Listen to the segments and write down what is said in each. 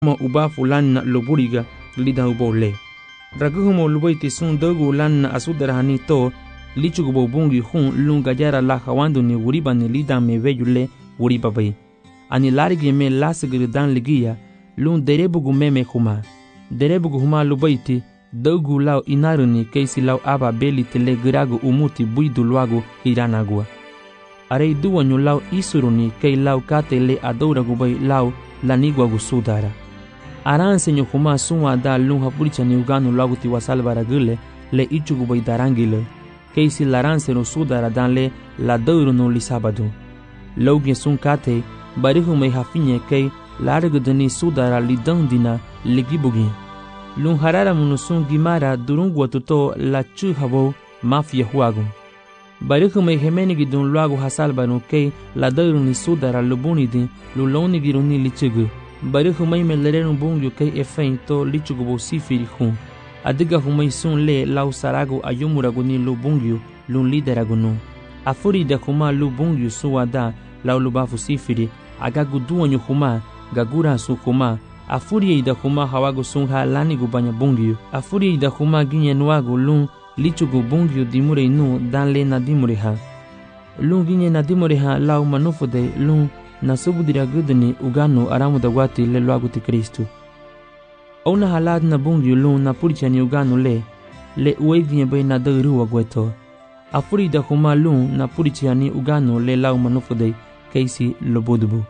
ma uba fulan na loburiga lida ubole ragumo lubaiti sun dogu lan na asudarahani to lichugo bungi hun lunga jara la hawandu ni wuriba ni lida me veyule wuriba bai ani larigi me lasgir dan ligia lun derebugu meme huma derebugu huma lubaiti dogu lao inaruni keisi lao aba beli tele giragu umuti buidu luagu hiranagua arei duwanyu lao isuruni kei lao katele adouragu bai lao laniguagu sudara aransenyo huma sunwa da lun hapuricha ni uganu luagu tiwasalvara gule le ichugu bai darangile keisi laranseno sudara dan le la dourunu lisabadu lauge sun kate barihu mai hafinye kei largudani sudara lidandina ligibugi lun harara munusun gimara durungwa tuto la chuhabo mafia huagu barihu mai hemenigi dun luagu hasalbanu kei la douruni sudara lubunidi luloni giruni lichugu barihu mai melerenu bungyu kei efein to lichugu bo sifiri hun adiga humai sun le lau saragu ayumuragu ni lubungyu lun lideragunu afuri da huma lubungyu suwada lau lubafu sifiri agagu duwanyu huma gagura su huma afuri ida huma hawagu sun ha lanigu banya bungyu afuri ida huma ginye nuagu lun lichugu bungyu dimure nu dan le na dimure ha lun ginye na dimure ha lau manufude lun nasubudira gudni uganu aramu da wati le luagu ti Kristu ona halad na bungyu lun na puricha ni uganu le ueginye bai na dairuwa gweto afuri da huma lun na puricha ni uganu le lau manufude keisi lobodubu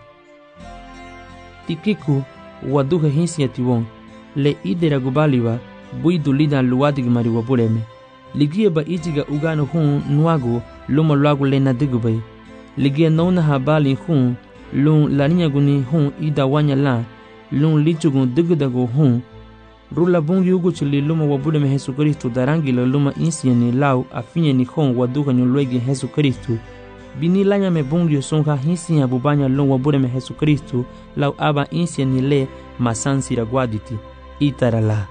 tikiku waduha hinsi atiwon le idera gubaliwa buidu lida luwadig mariwa buleme ligie ba ijiga uganu hun nuagu luma luagu le na digubai ligie nona habali hun lun laninya guni hun ida wanya la lun lichugun digudagu hun rula bungi ugu chili luma wabuleme Jesu Kristu darangila luma insieni lau afinye ni hun waduha nyulwegi Jesu Kristu bini lanya me bungi songa hinsi abubanya lun wabuleme Jesu Kristu lau aba insieni le masansi ragwaditi itarala.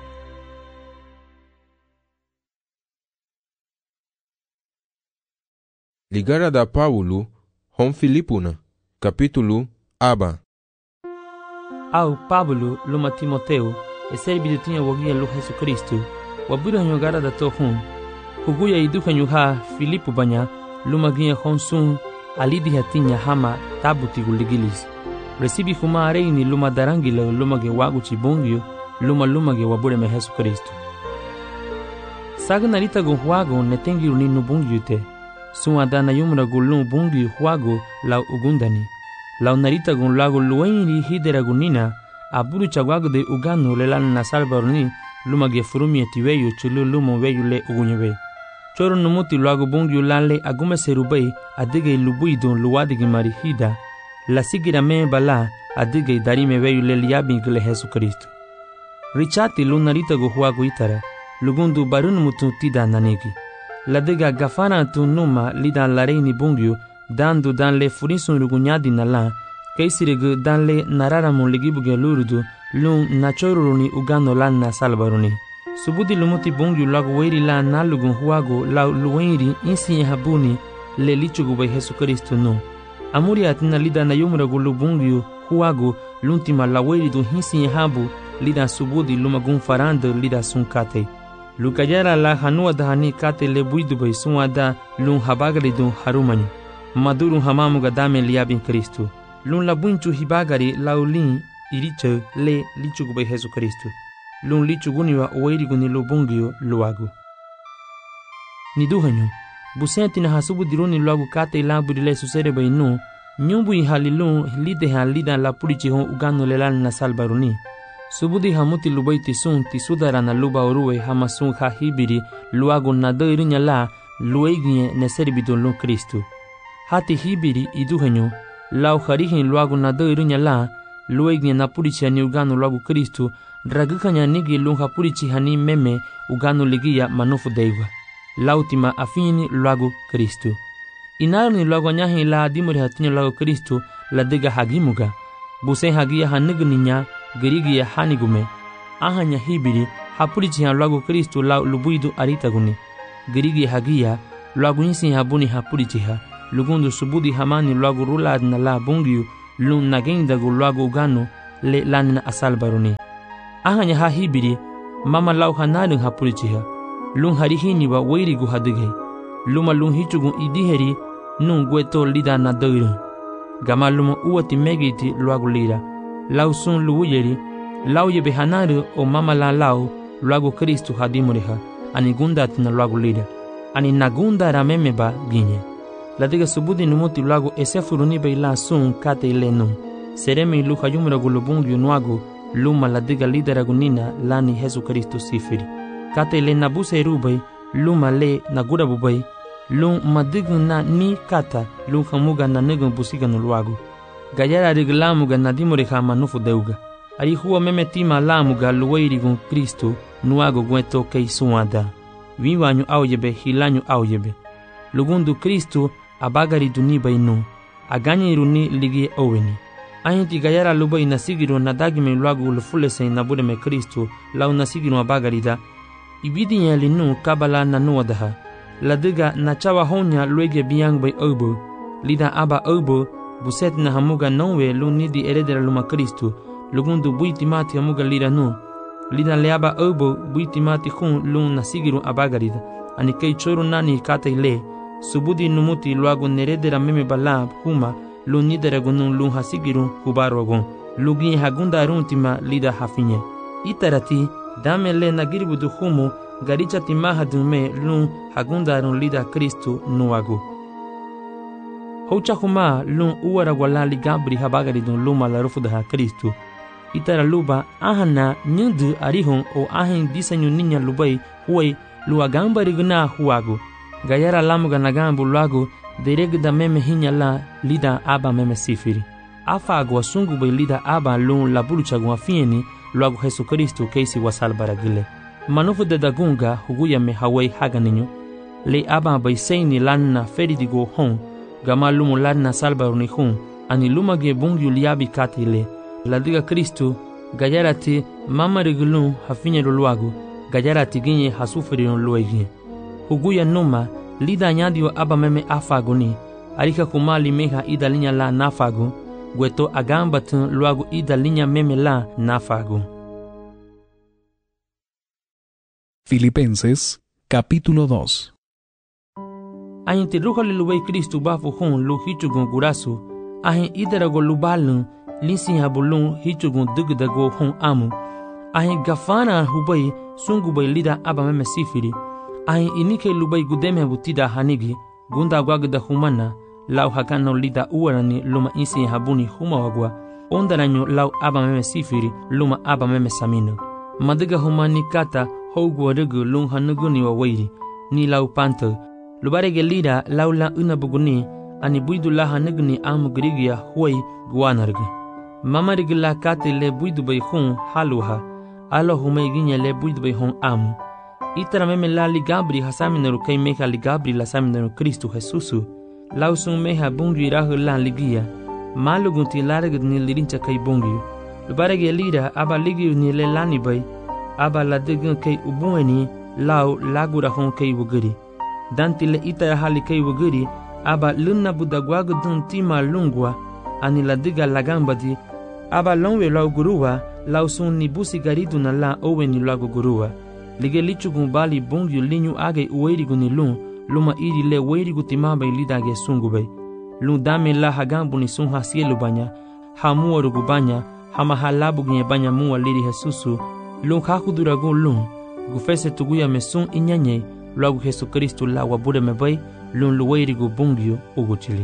Ligara da Paulo hom Filipuna capítulo aba au Pablo luma Timoteo eserbidu tinha wagia lu Jesu Kristu wabura nyogara da tohun huguya iduka nyuha Filipu banya luma ginha honsun alidi hatinya hama tabuti guligilis resibi huma areini luma darangila luma ge wagu chibongyo luma ge wabure me Jesu Kristu sagna lita gon huago netengiru ni nubungyute sunwa dana yumra gulun bungi huago lau ugundani lau narita gon lago luenri hidera gunina aburu chagwago de uganu lelan na salvarni luma ge furumi etiweyo chulu luma weyu le ugunyebe choro numuti lago bungi lanle agume serubei adige lubuidon luwadigi marihida la sigira me bala adige darime weyu le liabi gele Jesu Kristu richati lunarita go huago itara lugundu barun mutu tida nanegi ladega gafana tu numa lidan lareini bungyu dandu dan le furisun lugunyadi nala keisiregu dan le nararamu ligibuge lurudu lun nachoruruni ugano lan na salbaruni subudi lumuti bungyu lagu weiri la nalugun huago la luweiri insi habuni le lichugu bai Jesu Kristu no amuri atina lidan na yumragu lubungyu huago luntima la weiri du hinsi habu lidan subudi lumagun farando lidan sunkate lukajara la hanua dahani kate le buidu bai sunwada lun habagari dun harumanyu maduru hamamu gadame liabin Kristu lun la bunchu hibagari laulin iriche le lichugu bai Jesu Kristu lun lichuguni wa oeriguni lubungyo luagu niduhanyu busenti na hasubu dironi luagu kate laburi le susere bai nu nyumbu ihalilun lide halida la purichi hon ugano lelan na salbaruni subudi hamuti lubaiti sun tisudara na luba oruwe hamasun ha hibiri luagu na doirinya la lueginye neserbidon lun Kristu hati hibiri iduhenyo lau harihin luagu na doirinya la lueginye na purichi hani ugano luagu Kristu dragukanya nigi lun ha purichi hani meme ugano ligia manufu deigwa lautima afini luagu Kristu inaruni luagu nyahi la dimuri hatinya luagu Kristu la diga hagimuga busen hagia hanigninya gerigi ya hanigume ahanya hibiri hapurichi ha luagu Kristu la lubuidu aritaguni gerigi hagia luagu insi habuni hapurichi ha lugundu subudi hamani luagu rulad na la bungiu lun nagendagu luagu ugano le lanna asal baruni. Ahanya ha hibiri mama lau hanadung hapulichiha. Lung harihini wa wairigu hadige. Luma lung hichugun idiheri nung gueto lida na doiru. Gama luma uati megiti luagu lira. Lau sun luuyeri. Lau yebe hanaru o mama la lau luagu Kristu hadimureha. Ani gundatina luagu lira. Ani nagunda ramemeba ginye. Ladiga subudi numuti luagu esefuruni beila sun kate ile nung. Seremi luha yumragu lubungu nuagu luma ladiga lideragu nina lani Jesu Kristu sifiri. Kate le nabuse rubai luma le nagura bubai lum madigu na ni kata lum hamuga na negun busiga no luagu. Gayara riglamuga na dimureha manufu deuga. Ari huwa memetima lamuga luwairigun Kristu nuagu gueto kei suada. Viwanyu auyebe hilanyu auyebe. Lugundu Kristu abagari duniba inu. Aganye iruni ligi oweni. Ahinti gayara lubai nasigiru na dagime luagu lufulese nabudeme Kristu lau nasigiru abagarida. Ibidi nyali nu kabala na nuadaha. Ladiga na chawa honya luege biang bay obo. Lida aba obo buset na hamuga nonwe lu nidi eredera luma Kristu. Lugundu buiti mati hamuga lida nu. Lida leaba obo buiti mati hun lu nasigiru abagarida. Ani kei choru nani kate le. Subudi numuti luagu neredera meme bala huma lu nideragunun lu hasigiru hubarogun. Lugi hagunda runtima lida hafinye. Itarati dame le nagiribudu humu garicha timaha dume lu hagundarun lida Kristu nuagu. Houcha huma lu uwara walali gabri habagaridun luma la rufudaha Kristu. Itara luba ahana nyudu arihun o ahin disenyu ninya lubai huwai lu agambari guna huagu. Gayara lamuga nagambu luagu deregda meme hinya la lida aba meme sifiri. Afa agwa sungu bai lida aba lu la buluchagu afieni luagu Jesu Kristu keisi wasal baragile. Manufu de dagunga huguya me hawai haganinyo. Le aba bai seini lanna feridigo hon. Gama lumu lanna salbaruni hun. Ani lumage bungyu liabi katile. Ladiga Kristu gayarati mama rigulun hafinye luagu. Gayarati ginye hasufirin luegi. Huguya numa lida nyadio aba meme afaguni. Arika kumali meha ida linya la nafagu. Gueto agambatun luagu ida linya meme la nafagu. Filipenses, capítulo 2. Ahin tiruha liluwei Kristu bafu hun lu hichugun gurasu. Ahin iderago lubalun linsin habulun hichugun dugdago hun amu. Ahin gafana hubai sungubai lida aba meme sifiri. Ahin inike lubai gudeme butida hanigi. Gunda gwagda humana lau hakano lida uwarani luma insin habuni huma wagwa. Ondaranyo lau aba meme sifiri luma aba meme samino. Madiga humani kata hougu rugu lung hanuguni wa wairi ni lau panto. Lubarege lida lau la unabuguni ani buidu la hanuguni amugrigia huai guanargu. Mama rigila kate le buidu bay hun haluha. Alo humay ginya le buidu bay hun amu. Itara meme la ligabri hasaminaru kay meha ligabri la saminaru Kristu Jesusu. Lau sun meha bungi rahu la ligia. Malugunti laragud ni lirincha kay bungi. Lubarege lida aba ligi ni le lani bay. Aba la digun kay ubueni lau lagura hon kay wuguri. Dantile itara hali kay wuguri aba lunna budagwagu dun tima lungwa ani la diga lagambadi aba longwe lau guruwa lau sun ni busi garidu na la oweni lagu guruwa. Lige lichugun bali bungyu linyu age uweirigu ni luma iri le weirigu timabay lidage sungubay. Lun dame la hagambu ni sun hasielu banya hamuwa rugu banya hamahalabu gnye banya muwa liri Jesusu. Lung hakuduragun lung gufese tuguya mesun inyanye luagu Jesu Kristu la wabude mebay lung luweirigu bungyu uguchili.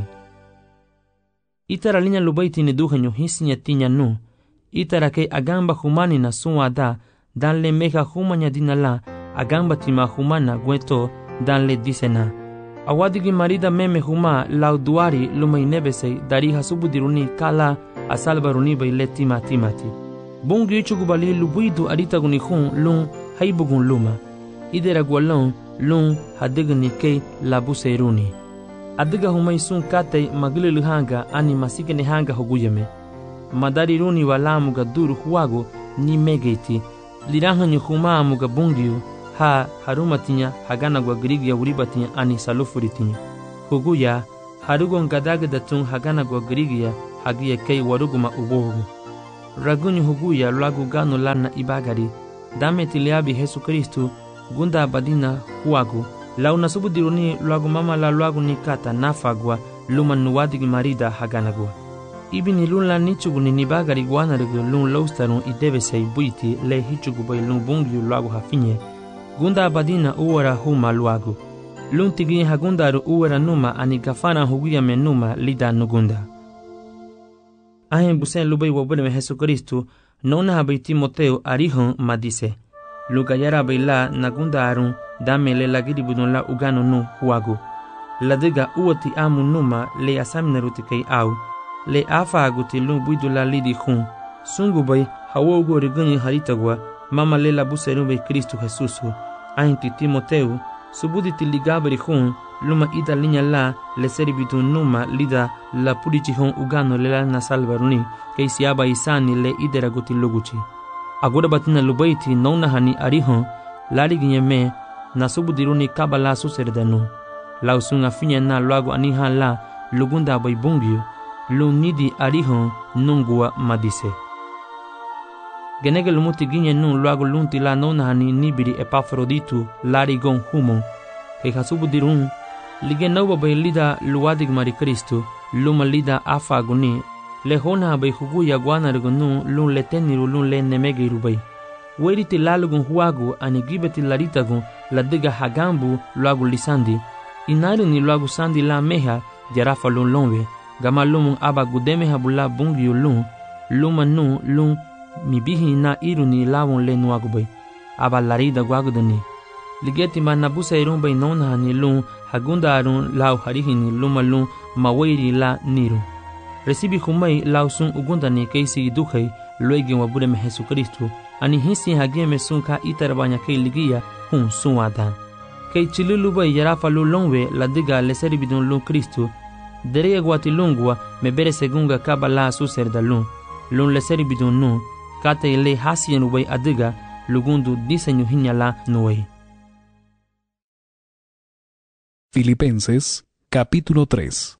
Itara linya lubay tini duhenyo hisinya tinya nu. Itara kay agamba humani na sunwada dan le meha humanya dinala agamba tima humana gueto dan le disena. Awadigi marida meme huma lau duari lumay nebesay dari hasubudiruni kala asalbaruni bay le timati. Bungi chugubali lubuidu aritaguni hun lung haibugun luma. Idera gwalon lung hadigani kay labuseruni. Adiga humay sun katay maglilu hanga ani masikene hanga huguyame. Madari runi walamuga duru huwago ni megeiti. Lirahanyu huma amuga bungiu ha harumatinya hagana gwa grigia uribatinya ani salufuritinya. Huguya harugon gadagadatun hagana gwa grigia hagia kay waruguma ubogu. ragunyu huguya luagu gano lana ibagari dame tiliabi Yesu Kristu gunda badina huagu lau nasubudiruni luagu mama la luagu nikata nafagwa luman nuwadigi marida haganagwa ibini lun la nichuguni nibagari guanarigu lun laustarun idebesei buiti le hichugu bay lun bungiu luagu hafinye gunda badina uwara huma luagu lun tigi hagundaru uwara numa ani gafana huguya menuma lida nugunda ahen busen lubay wabudeme Yesu Kristu nona habay Timoteo arihon madise lugayara bayla nagunda arun dame le lagiri budon la ugano nu huagu ladiga uoti amu numa le asaminaruti kay au le afa aguti lun buidu la lidi hun sungu bay hawogo rigani haritagwa mama le la buseru bay Kristu Jesusu ahen ti Timoteo subuditi ligabri hun luma ida linya la le seribitu numa lida la purichi hon ugano le la nasalvaruni kay siaba isani le idera guti luguchi agora batina lubaiti nona hani arihon lari ginyeme nasubudiruni kabala suserdanu lausunga finya na luago aniha la lugunda bay bungyu lunidi arihon nungua madise genege lumuti ginye nun luago lunti la nona hani nibiri Epafroditu lari gon humo kay hasubudirun lige nauba bay lida luwadig mari Kristu luma lida afa aguni le hona bay huguya guanargunu lun leteniru lun le nemegiru bay weriti lalugun huagu ani gibeti laritagun ladiga hagambu luagu lisandi inaru ni luagu sandi la meha jarafa lun lonwe gama lumun aba gudeme habula bungiu lun luma nu lun mibihi na iru ni lawon le nuagu bay aba larida guagudani ligeti manabusa irun bay nona ni lun hagunda arun lau harihini luma lun mawiri la niru recibi humay lau sun ugundani keisi dukhai luegi wabudeme Yesu Kristu ani hisi hageme sun ka itarabanya kay ligiya hun sun adan kay chilulu bay yarafa lu longwe ladiga leseri bidun lun Kristu dereye guati lungwa mebere segunga kabala suserda lun leseri bidun nu kate ile hasiyenu bay adiga lugundu diseño hinyala nuway. Filipenses capítulo 3.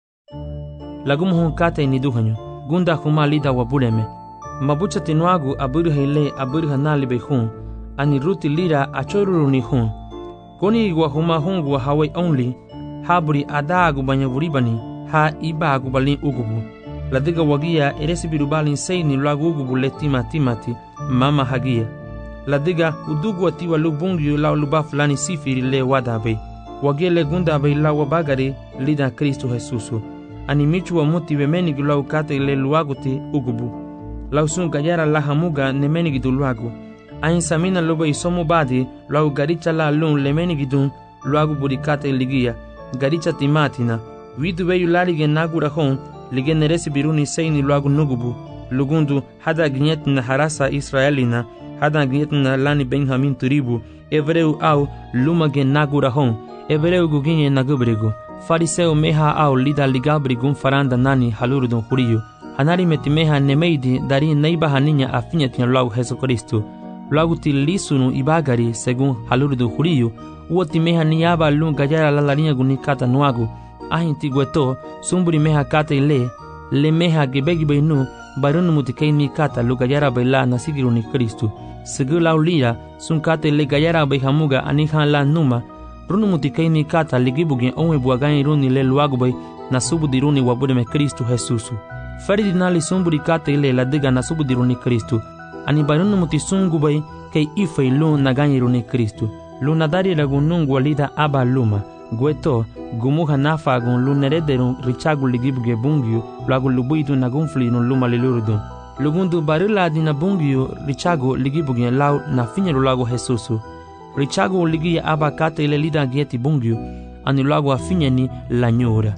Lagumuhun kate ni duhanyo gunda huma lida wabuleme mabucha tinuagu abirha ile abirha nalibe hun ani ruti lira achoruru ni hun koni igwa huma hungwa hawai only haburi adagu banyaburibani ha ibagu balin ugubu ladiga wagia eresibiru balin seini lagu ugubu le timati mama hagia ladiga udugu atiwa lubungiu la luba fulani sifiri le wadabe wagele gunda bay la wabagari lida Kristu Jesusu ani michu wa muti wemeni gula ukate le luaguti ugubu lausun gayara la hamuga nemeni gidu luagu ain samina loba isomu badi lau garicha la lun lemeni gidun luagu burikate ligia garicha timatina widu weyu lalige nagura hon lige neresi biruni seini luagu nugubu lugundu hada gnyetna harasa Israelina hada gnyetna lani Benjamin turibu evreu au lumage nagura hon evreu guginye nagubrigu fariseo meha au lida ligabrigun faranda nani halurudun huriyu hanari metimeha nemeidi dari neiba haninya afinyetinya luagu Yesu Kristu luagu tilisunu ibagari segun halurudun huriyu uoti meha niyaba lun gayara lalarinya gunikata nuagu ahinti gweto sumburi meha kata ile le meha gebegi beinu barunu mutikei mi kata lu gayara baila nasigiruni Kristu segu laulira sun kata ile gayara baihamuga anihan la numa runu mutikei mi kata ligibugen onwe buagani runi le luagu bay nasubudiruni wabudeme Kristu Jesusu faridi nali sumburi kata ile ladiga nasubudiruni Kristu ani barunu mutisungu bay kei ifei lu naganyiruni Kristu lu nadari lagunungu walida aba luma gweto gumuha nafa gun lunerederun richagu ligibuge bungyu lagu lubuidu nagunflinu luma lilurudun lugundu barila dina bungyu richagu ligibuge lau na finyeru lagu Jesusu richagu ligia aba kate ile lida gieti bungyu ani lagu afinyeni la nyura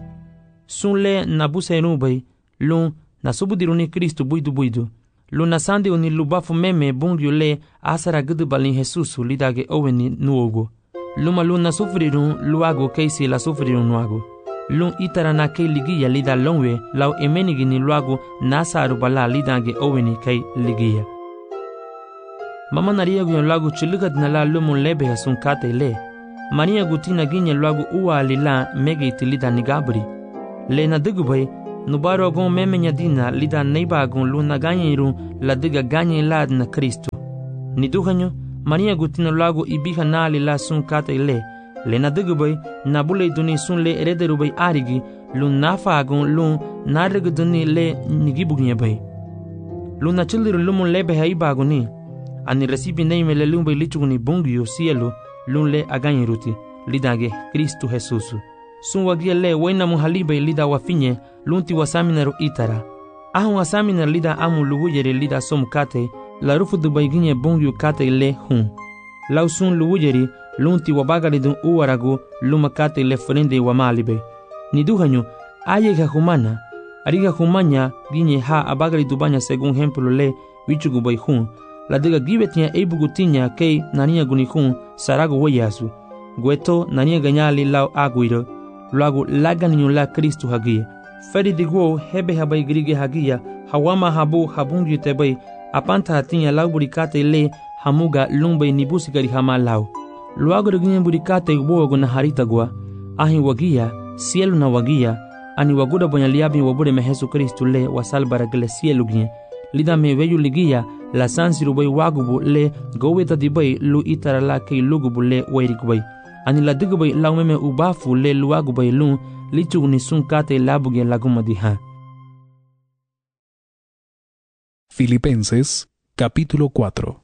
sunle nabuse nubay lun nasubudiruni Kristu buidu lu nasandi uni lubafu meme bungyu le asara gudu balin Jesusu lidage oweni nuogo luma luna sufrirun luago keisi la sufrirun nuago lun itara na kei ligia lida longwe lau emenigi ni luago nasa arubala lidange oweni kei ligia mama naria guyon luago chiligat na la lumun lebe hasun kate le mania gutina ginye luago uwa alila mege itilida nigabri le na digubay Nubaro gon meme nyadina lida neiba gon luna ganyeru la diga ganye lad na Kristu. Ni duhanyo, Maria gutino lago ibiha nali la sun kate le na digubay na bulay duni sun le erederubay arigi lun nafa agon lun narig duni le nigibugnya bay. Lun na chiliru lumun lebe haibagoni, ani recibi neime le lumbay lichuguni bungyo cielo lun le aganyeruti, lidage Kristu Jesusu. Sun wagia le waina muhalibay lida wafinye lunti wasaminaru itara. Ahun wasamina lida amu luwuyere lida som kate, la rufu dubay ginye bungyo kate le hun. Lau sun luwuyeri lunti wabagari dun uwaragu luma kate le frende wamalibe. Ni duhanyo, ayega humana, ariga humanya ginye ha abagari dubanya según ejemplo le wichugubay hun. La diga gibetinya eibugutinya kei nania guni hun sarago wayasu. Gueto nania ganyali lau aguiro, luagu laganiyo la Kristu hagia. Feri diguo hebe habay grige hagia, hawama habu habungi tebay, apanta hatinya lau burikate le hamuga lumbay nibusigari hama lau. Luagu ginye burikate ubogo na harita gua, ahi wagia, cielo na wagia, ani waguda bonya liabi wabure me Jesu Kristu le wasalbara gele cielo ginye. Lida me veyu ligia, la sansiru bay wagubu le goweta dibay lu itara la kei lugubu le wairikubay. Ani la digubay lau meme ubafu le luagubay lun, lichuguni sun kate labuge lagumadiha. Filipenses, capítulo 4.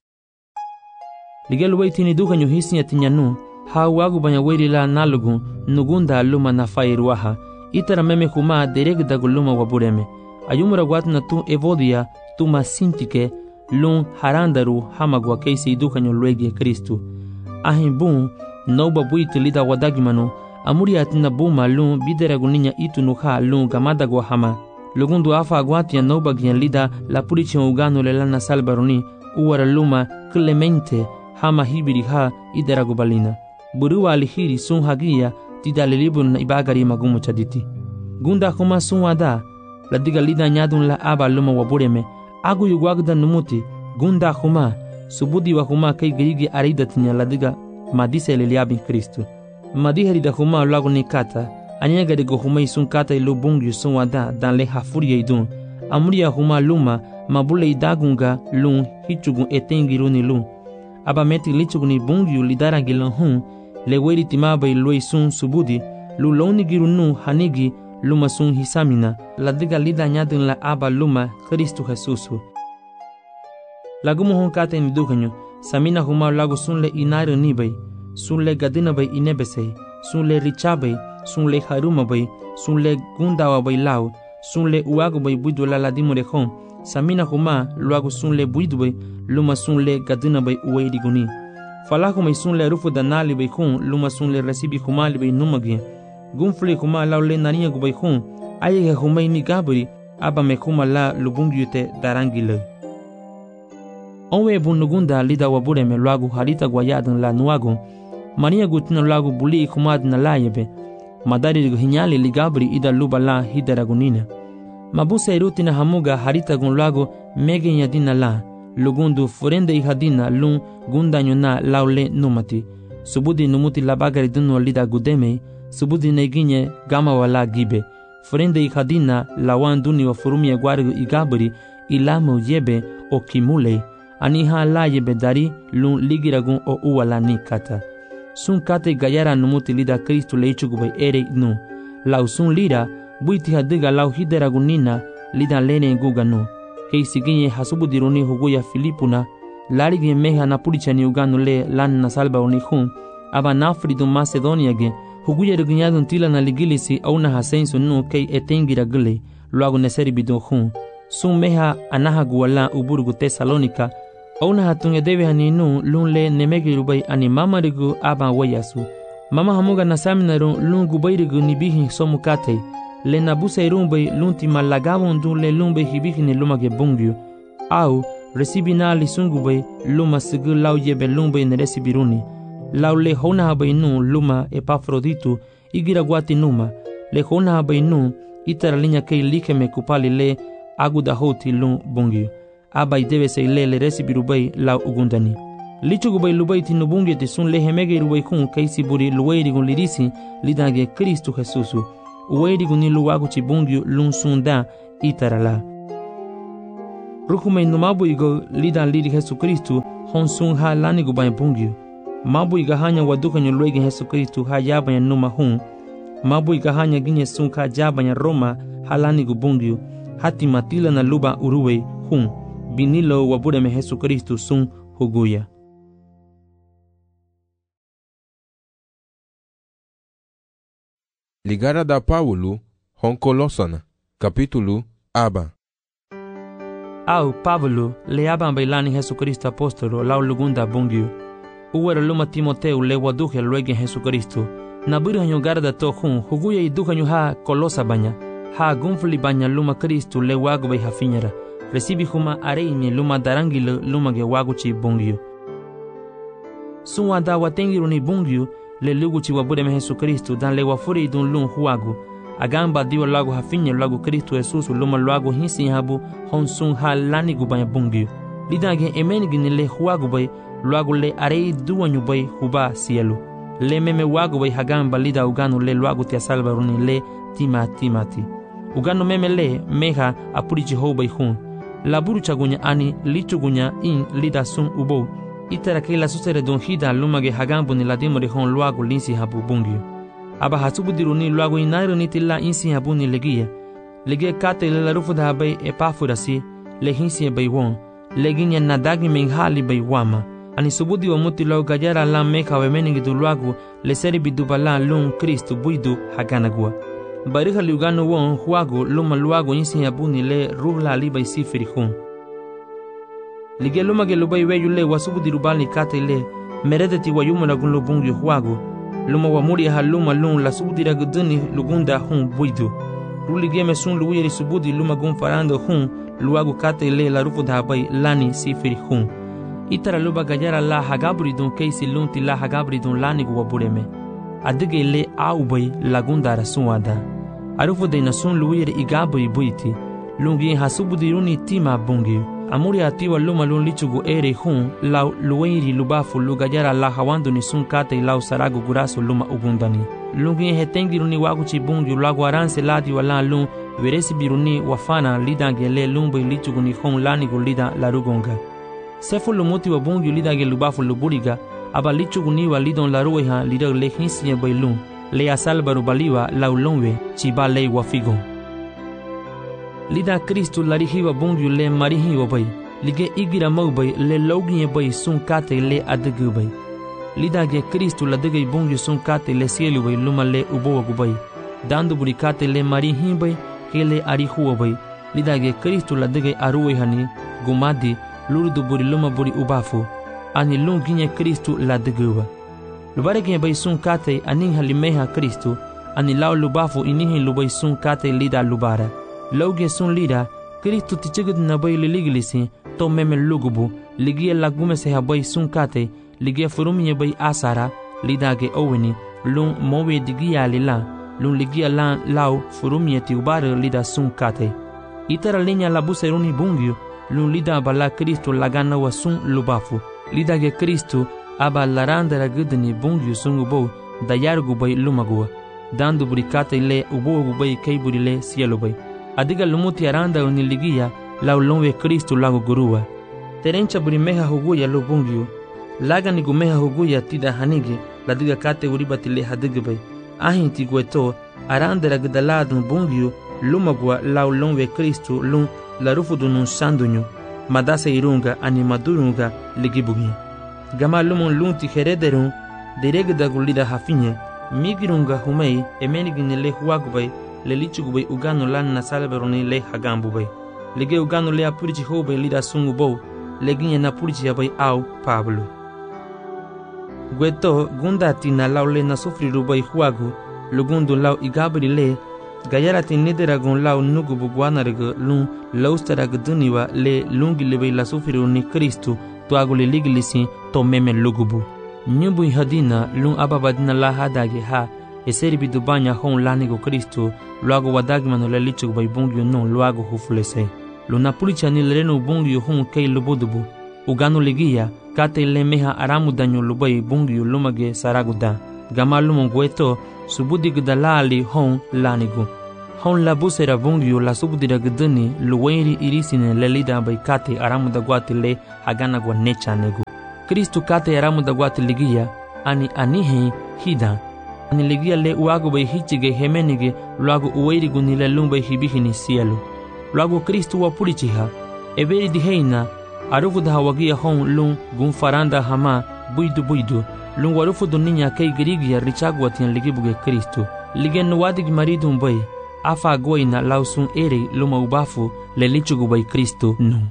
Ligel waitini duhanyo hisinya tinyanu, ha wagubanya wairi la nalugu, nugunda luma na fairuaha, itara meme huma dereg daguluma wabureme. Ayumura watna tu evodia, tuma sintike, lun harandaru hamagwa keisi duhanyo luegie Kristu. Ahin bun, noba buiti lida wadagimano, amuri atina buma lun bideraguninha itu nuha lun gamadagwa hama. Lugundu afa aguatia noba gian lida la purichion ugano le lana salbaroni, uwara luma Clemente hama hibiri ha ideragubalina. Burua alihiri sun hagia tida lelibun na ibagari magumu chaditi. Gunda huma sun wada, la diga lida nyadun la aba luma wabureme, agu yugwagda numuti, gunda huma, subudi wa huma kei gerigi aridatinya la diga madise leliabin Kristu. Madiheri da huma lagu ni kata, anyega de go huma isun kata ilu bungi sun wada dan le hafuria idun. Amuria huma luma mabule idagunga lun hichugun etengiruni lun. Abameti lichuguni bungi lidarangilun hun, le weri timaba ilu isun subudi, lu loni girunu hanigi luma sun hisamina, la diga lida nyadun la aba luma Kristu Jesusu. Lagumu hun kata ni dukanyo, samina huma lagu sun le inaru nibay, sun le gadina bay inebesay, sun le richabay, sun le haruma bay, sun le gundawa bay lau, sun le uago bay buidu la ladimo de hon, samina huma luago sun le buidu bay, luma sun le gadina bay uwe diguni. Falaho may sun le rufu danali bay hon, luma sun le recibi humali bay numagien. Gunfle huma lau le nania gubay hon, ayega humay ni gabri, aba me huma la lubungyute darangilay. Onwe bunugunda lida wabureme luagu harita guayadan la nuago, Maria gutino lagu buli ikumad na layebe, madari hinyali ligabri ida luba la hideragunina. Mabusa irutina hamuga harita gun lagu mege nyadina la, lugundu furende ihadina lun gundanyo na laule numati. Subudi numuti labagari dunu lida gudeme, subudi neginye gama wala gibe. Furende ihadina lawan duni wa furumia guarigu igabri ilamu yebe o kimule, aniha la yebe dari lun ligiragun o uwala ni kata. Sun kate gayara numuti lida Kristu leichugubay ere nu. Lau sun lira, buiti hadiga lau hideragunina lida lene guga nu. Kei siginye hasubudiruni huguya Filipuna, larigi meha napurichani uganu le lan na salba unihun, aba nafridu Macedonia ge, huguya regunyadun tila na ligilisi au na hasensu nu kei etengira gile, luagu neseri bidun hun. Sun meha anaha guwala uburgu Tesalonika, Ona hatunge debe haninu lun le nemegi rubai ani mama rigu aba wayasu. Mama hamuga nasaminaru lun gubairigu nibihi somukate. Le nabusa irumbai lunti malagavon dun le lumbe hibihi ni lumage bungyu. Au resibina li sungubai luma sigu lau yebe lumbai ne resibiruni. Lau le hona habai nu luma Epafroditu igira guati numa. Le hona habai nu itara linya kei likeme kupali le aguda hoti lun bungyu. Abai debe se le resibirubai lau ugundani. Lichugubay lubai tinubungi te sun le hemege rubai kun kaisi buri luwairi gun lirisi lidage Kristu Jesusu. uwerigu ni luwagu chi bungyu lun sunda itarala. Rukume no mabu igo lida lidi Jesucristo hon sun ha lanigu banya bungyu. Mabu iga hanya waduka nyo luegi Jesucristo ha yabanya numa hun. Mabu iga hanya ginye sun ka jabanya Roma ha lanigu bungyu. Hati matila na luba uruwe hun. Binilo wabudeme Jesucristo sun huguya. Ligara da Paulo, hon Colosana, capítulo aba. Au Pablo le aban bailani Jesucristo apostolo lau lugunda bungyu. Uwera luma Timoteu le waduhe luegi Jesucristo. Nabira nyo garda to hun huguya iduka nyo ha Colosa banya. Ha gunfli banya luma Cristo le wagu bai hafinyara. Recibi huma areimi luma darangilo luma ge wagu chi bungyu. Sunwa da watengiru ni bungyu le lugu chi wabudeme Jesucristo dan le wafuri idun lun huagu. Agamba diwa lagu hafinye lagu Kristo Jesus luma lagu hinsi habu hon sun ha lanigu banya bungyu. Lidage emenigi ni le huagu bai lagu le arei duwanyu bai huba sielu. Le meme wagu bai hagamba lida uganu le lagu tia salvaruni le timati. Uganu meme le meha apurichi hou bai hun. Laburu chagunya ani lichugunya in lida sun ubo. Itara ke la susere don hida lumage hagambu ni ladimori hon lagu linsi habu bungyu. Aba hasubu diruni luago inairu ni tilla insi habuni legia. Legia kate le la rufu da bay Epafurasi, le hinsi bay won, leginya nadagi menghali bay wama. Ani subudi wa muti lau gajara la meka we meningi du luago, le seri bidubala lun Kristu buidu haganagua. Bariha liugano won huago luma luago insi habuni le ruhla li bay sifiri hun. Legia luma ge lubay weyu le wasubu dirubali kate le, meredeti wa yumu lagun lubungi huago. Luma wa muri ha luma lun la subudira guduni lugunda hun buidu. Ruli geme sun luwiri subudi luma gun farando hun luagu kate le la rufu dhabai lani sifiri hun. Itara luba gajara la hagabri dun keisi lunti la hagabri dun lani guwa bureme. Adige le au bai lagunda rasuada. Arufu de na sun luwiri igabri buiti. Lungi ha subudiruni tima bungi. Amuri atiwa luma lun lichugu ere hun lau luweiri lubafu lugajara la hawandu ni sun kate lau saragu gurasu luma ugundani. Lungi hetengiruni waguchi bungi lagu aranse ladi wala lun veresi biruni wafana lidange le lumbai lichugu ni hun lanigu lida larugonga. Sefu lumuti wa bungi lidange lubafu luburiga aba lichugu ni wa lidon larueha lidag le hinsiye bai lun le asalbaru baliwa lau lunwe chiba le wafigon. Lida Kristu larihiwa bungyu le marihiwa bai. Lige igira mau bai le loginye bai sun kate le adegu bai. Lida ge Kristu ladegay bungyu sun kate le sielu bai luma le ubowagu bai. Dandu buri kate le marihi bai ke le arihuwa bai. Lida ge Kristu ladegay aruwe hani gumadi lurdu buri luma buri ubafu. Ani lunginye Kristu ladeguwa. Lubarege bai sun kate aning halimeha Kristu. Ani lau lubafu inihi lubai sun kate lida lubara. Lauge sun lida, Kristu tichigid na bay liligilisi, to meme lugubu, ligia lagume se habay sun kate, ligia furumye bay asara, lidage oweni, lun mowe digia lila, lun ligia lan lau furumye tiubare lida sun kate. Itara linya labu seruni bungyu, lun lida bala Kristu lagana wa sun lubafu, lidage Kristu aba larandara gudni bungyu sun ubo, dayargu bay lumagua, dandu burikate le ubo bay kaiburi le sielu bay. Adiga lumuti aranda uniligia lau lonwe Kristu lagu gurua. Terencha burimeha huguya lo bungyu. Laga ni gumeha huguya tida hanige ladiga kate uribati le hadigbe. Ahin tigueto aranda ragdaladun bungyu lumagwa lau lonwe Kristu lun larufu dunun sandunyu. Madasa irunga animadurunga ligibugi. Gama lumun lunti herederun diregda gulida hafinye. Migirunga humei emenigine le huagubay le lichugubay ugano lan na salberoni le hagambubay. Lege ugano le apurichi hobay lida sungubo, leginye na purichi yabay au Pablo. Gueto gundati na lau le na sufri rubay huagu, lugundu lau igabri le, gayarati nederagon lau nugubu guanarga lun laustarag duniwa le lungi lebay la sufri ni Kristu tuago le ligilisi to meme lugubu. Nyubu hadina lun ababadina la hadage ha, eseri bidubanya hon lanigo Kristu, luago wadagmano le lichug bay bungyo non luago hufulese. Luna pulicha ni lereno bungyo hon kei lubudubu. Ugano legia, kate le meha aramu danyo lubay bungyo lumage saraguda. Gamalumo gueto subudig dalali hon lanigu. Hon la busera bungyu la subudira gduni luweri irisine lelida bay kate aramu da guati le hagana gwa necha negu. Kristu kate aramu da guati ligia ani anihe hida. Ani ligia le uago bay hichige hemenige luago uweirigu ni le lumbay hibihini sielu. Luago Kristu wa purichiha. Eberi diheina arufu da hawagia hon lung gun faranda hama buidu. Lung warufu duninya kay girigia richagwa tian ligibuge Kristu. Ligen wadig maridu mbay. Afa goina lausun ere luma ubafu le lichugu bay Kristu nu.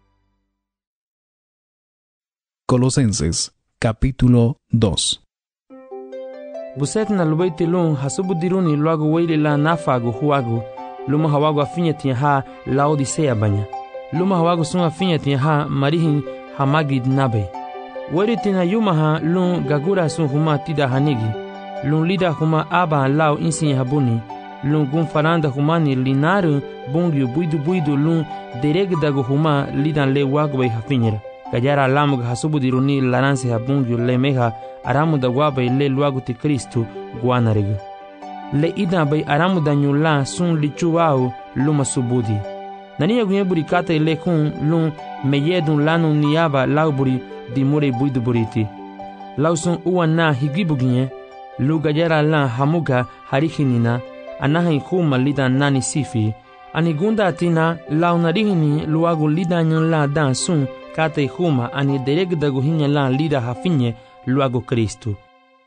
Colosenses, capítulo 2. Buset na lubaiti lung hasubudiruni luagu weili la nafagu huagu. Luma hawagu afinya tiya ha Laodicea banya. Luma hawagu sun afinya tiya ha marihin hamagid nabe. Weri tina yuma ha lung gagura sun huma tida hanigi. Lung lida huma aba lao insin habuni. Lung gun faranda humani linaru bungiu buidu lung deregdagu huma lidan le wagbay hafinyera. Gajara lamug hasubudiruni laransi habungiu le meha aramu da wabay le luagu ti Kristu guanarigu. Le ida bay aramu da nyula sun lichuau luma subudi. Nania gunye buri kata ile kun lung meyedun lanu niyaba lauburi di mure buidu buriti. Lau sun uwa na higibu gunye lu gajara la hamuga harihinina anahan kuma lida nani sifi. Ani gunda atina lau narihini luagu lida nyan la dan sun kata huma ani deregdagu hinya la lida hafinye luagu Kristu.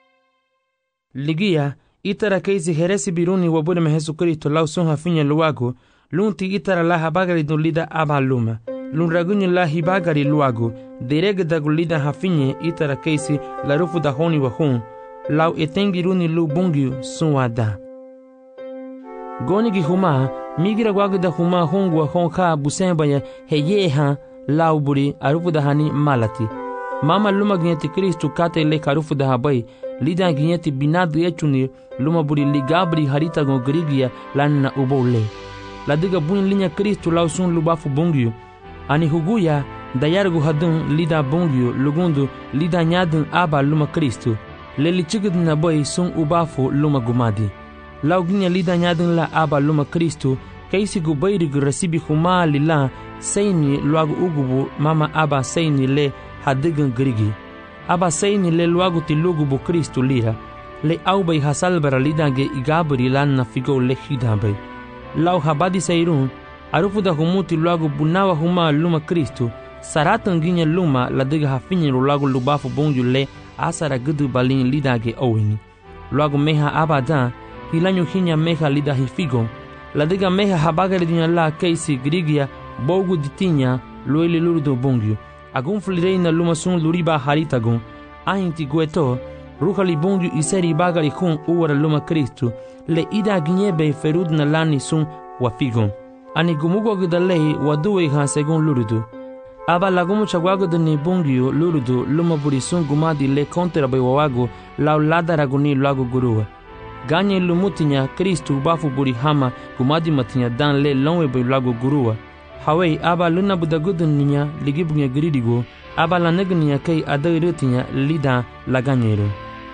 Ligia itara keisi heresi biruni wabure me Jesu Kristo lau sun hafinye luagu lunti itara la habagari dun lida aba luma. Lun ragunye la hibagari luagu deregdagu lida hafinye itara keisi la rufu da honi wa hun lau etengiruni lu bungiu sun wada. Gonigi huma migira wagda huma hongwa honka busembaya heyeha lauburi arufu da hani malati. Mama luma ginyeti Kristu kate le karufu da habai lida ginyeti binadu echuni luma buri ligabri harita gongrigia lanna ubole. Ladiga buin linya Kristu lausun lubafu bungiu. Ani huguya dayargu hadun lida bungiu lugundu lida nyadun aba luma Kristu. Leli chigid na boy sun ubafu luma gumadi. Lauginya lida nyadun la aba luma Kristu kaisi gubayrigu rasibi huma lila seini luagu ugubu mama aba seini le hadigan grigi. Aba seini le luagu ti lugubu Kristu lira. Le aubay hasalbara lidange igabri lanna figo le hidabay. Lau habadi seirun arufu da humuti luagu bunawa huma luma Kristu. Saratan ginya luma ladiga hafinye luagu lubafu bunju le asara gudu balin lidage owini. Luagu meha abadan hilanyu hinya meha lida hifigo. Ladiga meha habagari dinya la keisi grigia bogu ditinya lueli lurdo bungyu. Agun flireina luma sun luriba haritagun. Ainti gueto ruhali bungyu iseri bagari kun uwara luma Kristu. Le ida ginyebe ferud na lani sun wafigon. Ani gumugo gidalei waduwe ha segun lurudu. Aba lagumu chagwago de ni bungyu lurudu luma buri sun gumadi le kontera bay wawago lau ladaraguni lagu guruwa. Ganye lumutinya Kristu bafu buri hama gumadi matinya dan le lonwe bay lagu guruwa. Hawei aba luna budagudun ninya ligibunya giridigo aba la negniya kay adayirutinya lida laganyero.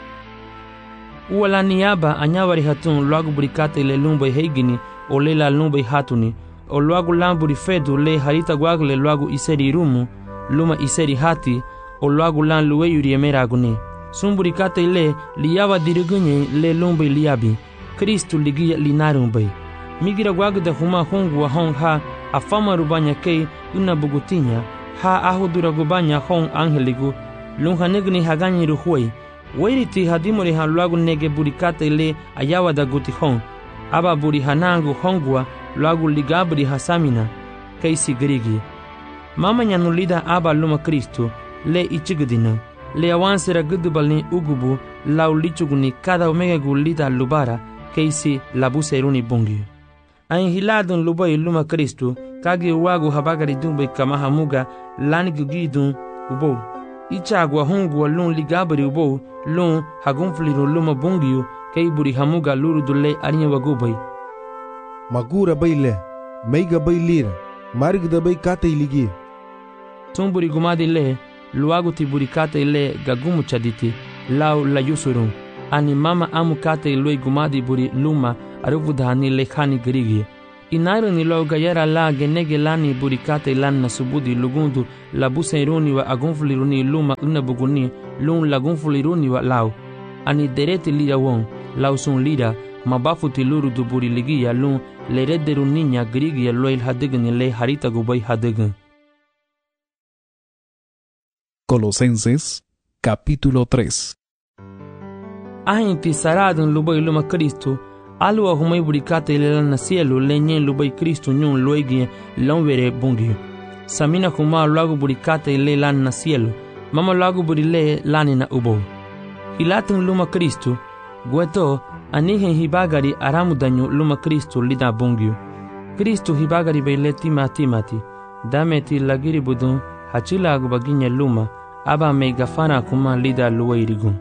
Uwala niyaba anyawari hatun lagu buri kate le lumbay heigini o le la lumbay hatuni. O luagu lamburi fedu le harita guagle luagu iseri rumu luma iseri hati o luagu lan luweyuri emeragune. Sumburi kate le liyawa dirigunye le lumbai liyabi. Kristu ligia linarumbai. Migira guagu da huma hongu wa hong ha afama rubanya kei una bugutinya ha ahudura gubanya hong angeligu lunha negni haganyi ruhuai. Wairiti hadimori ha luagu nege buri kate le ayawa da guti hong. Aba buri hanangu hongwa luagu ligabri hasamina kaisi grigi. Mama nyanulida aba luma Kristu le ichigdina le awansera gudubalni ugubu lau lichuguni kada omega gulida lubara kaisi labuseruni bungi. Ain hiladun lubai luma Kristu kagi wagu habagari dumbe kama hamuga lani gugidun ubo. Ichagwa hungwa lun ligabri ubo lun hagunfliru luma bungiu kay buri hamuga lurudule arinya wagubai. Magura baile, meiga bailira, marigda bai kata iligi. Tumburi gumadi le, luagu ti buri kata ile gagumu chaditi, lau la yusurun. ani mama amu kate loi gumadi buri luma aruvudhani lekhani girigie. Inairo ni lo gayara la genege lani buri kate lan na subudi lugundu la busairuni wa agunfuliruni luma unabuguni lun lagunfuliruni wa lau. Ani dereti lira won, lau sun lira, mabafu tiluru du buri ligia lun lerederu niña girigia loil hadigni le harita gubay hadign. Colosenses, capítulo 3. Ahinti saradun lubay luma Cristo, alu ahumay burikate ilan na cielo lenyen lubay Cristo nyun loigi lonvere bungi. Samina kuma lagu burikate ilan na cielo, mama lagu burile lani na ubo. Hilatun luma Cristo, gueto anihen hibagari aramudanyo luma Cristo lida bungi. Cristo hibagari baile timati, dameti lagiri budun hachila agubaginya luma, aba me gafana kuma lida luwairigun.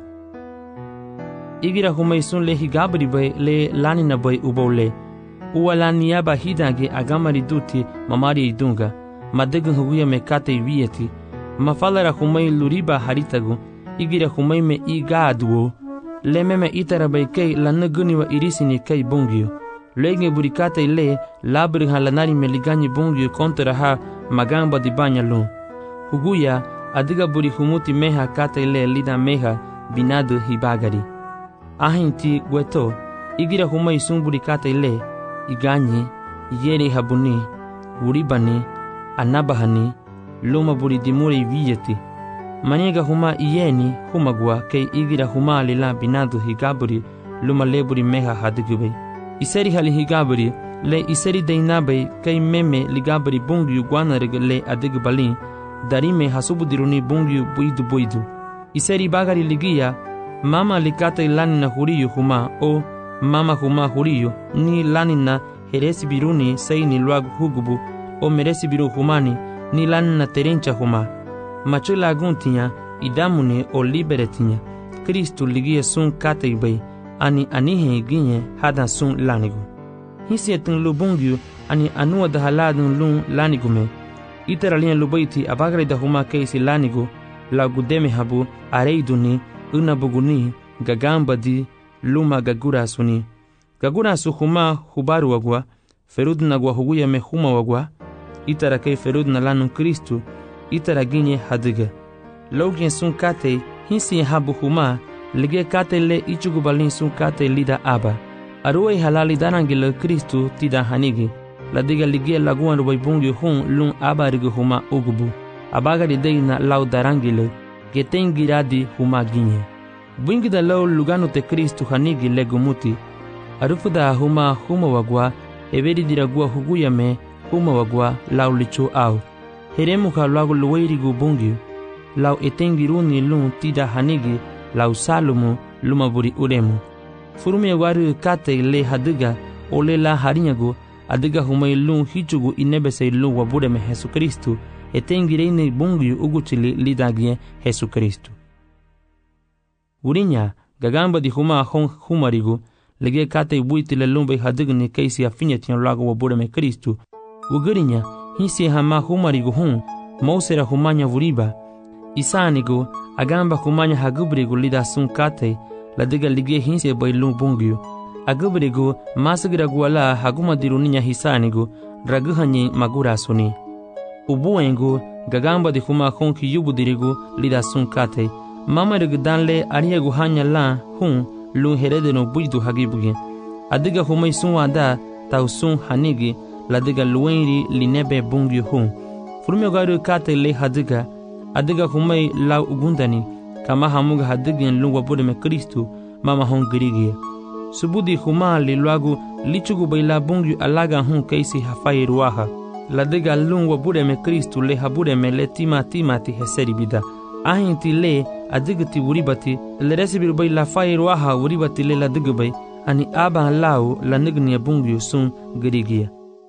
Igira humay sun le higabri bay le lanina bay ubole. Uwalani aba hidange agamari duti mamari idunga. Madegun huguya me kate vieti. Mafalara humay luriba haritagu. Igira humay me igaduo. Le meme itara bay kay lanaguni wa irisini kay bungio. Lege burikate le labri halanari me ligani bungio kontra ha magamba di banyalun. Huguya adiga buri humuti meha kate le lida meha binadu hibagari. Ahinti gueto, igira humay sumburi kate le, iganye, yeri habuni, uribani, anabahani, luma buri dimuri viyeti. Maniga huma iyeni humagwa kay igira huma lila binadu higaburi, luma leburi meha hadigube. Iseri hali higaburi, le iseri deinabe kay meme ligaburi bungiu guanarig le adigbalin, darime hasubudiruni bungiu buidu. Iseri bagari ligia, mama likate lanina huriyo huma o mama huma huriyo ni lanina heresi biruni seini luagu hugubu o meresi biru humani ni lanina terencha huma machula aguntinya idamune o liberetinya Kristu ligia sun kate bay ani anihe ginye hada sun lanigu hisietun lubungyu ani anua da haladun lun lanigume itaralien lubaiti abagre da huma keisi lanigu la gudeme habu areiduni unabuguni gagambadi luma gagurasuni gagurasu huma hubaru wagwa ferudna gwa huguya me huma wagwa itara kay ferudna lanun Kristu itara ginye hadiga login sun kate hinsi habu huma lige kate le ichugubalin sun kate lida aba aruay halali darangile Kristu tida hanigi ladiga lige laguan rubai bungi hun lun aba rigu huma ugubu abagari deina lau darangile getengiradi huma ginye. Bwingida lau lugano te Kristu hanigi legumuti. Arufuda huma wagwa, everi diragua huguya me huma wagwa lau licho au. Heremuka lagu luwairigu bungi. Lau etengiruni lun tida hanigi lau salumu lumaburi uremu. Furume waru kate le hadiga ole la harinyagu adiga humay lun hichugu inebese lun wabureme Jesu Kristu. Etengireine bungi uguchili lidagie Jesu Kristu. Urinya gagamba di huma hon humarigu lege kate buiti le lumbe hadigni kaisi afinya tian lago wabureme Kristu. Ugurinya hisi hama humarigu hun mausera humanya vuriba. Isanigu agamba humanya hagubrigu lida sun kate ladiga lige hinsi bay lum bungiu. Agubrigu masigira guala haguma diruninya hisanigu raguhanye magura suni. Ubuengu gagamba di huma hon ki yubudirigu lida sun kate. Mama rigdanle ariyagu hanya la hun lun heredeno buidu hagibuge. Adiga humay sun wada tau sun hanigi ladiga luenri linebe bungi hun. Furume garu kate le hadiga adiga humay la ugundani kama hamuga hadigin lun wabureme Kristu mama hon girigia. Subudi huma li luagu lichugu baila bungi alaga hun kaisi hafai ruaha. Ladiga lun wabureme Kristu le habureme le timati heseri bida. Ahinti le adigati wuribati le resibiru bay la fairuaha wuribati le la digubay ani aba lau la nignia bungiu sun girigia.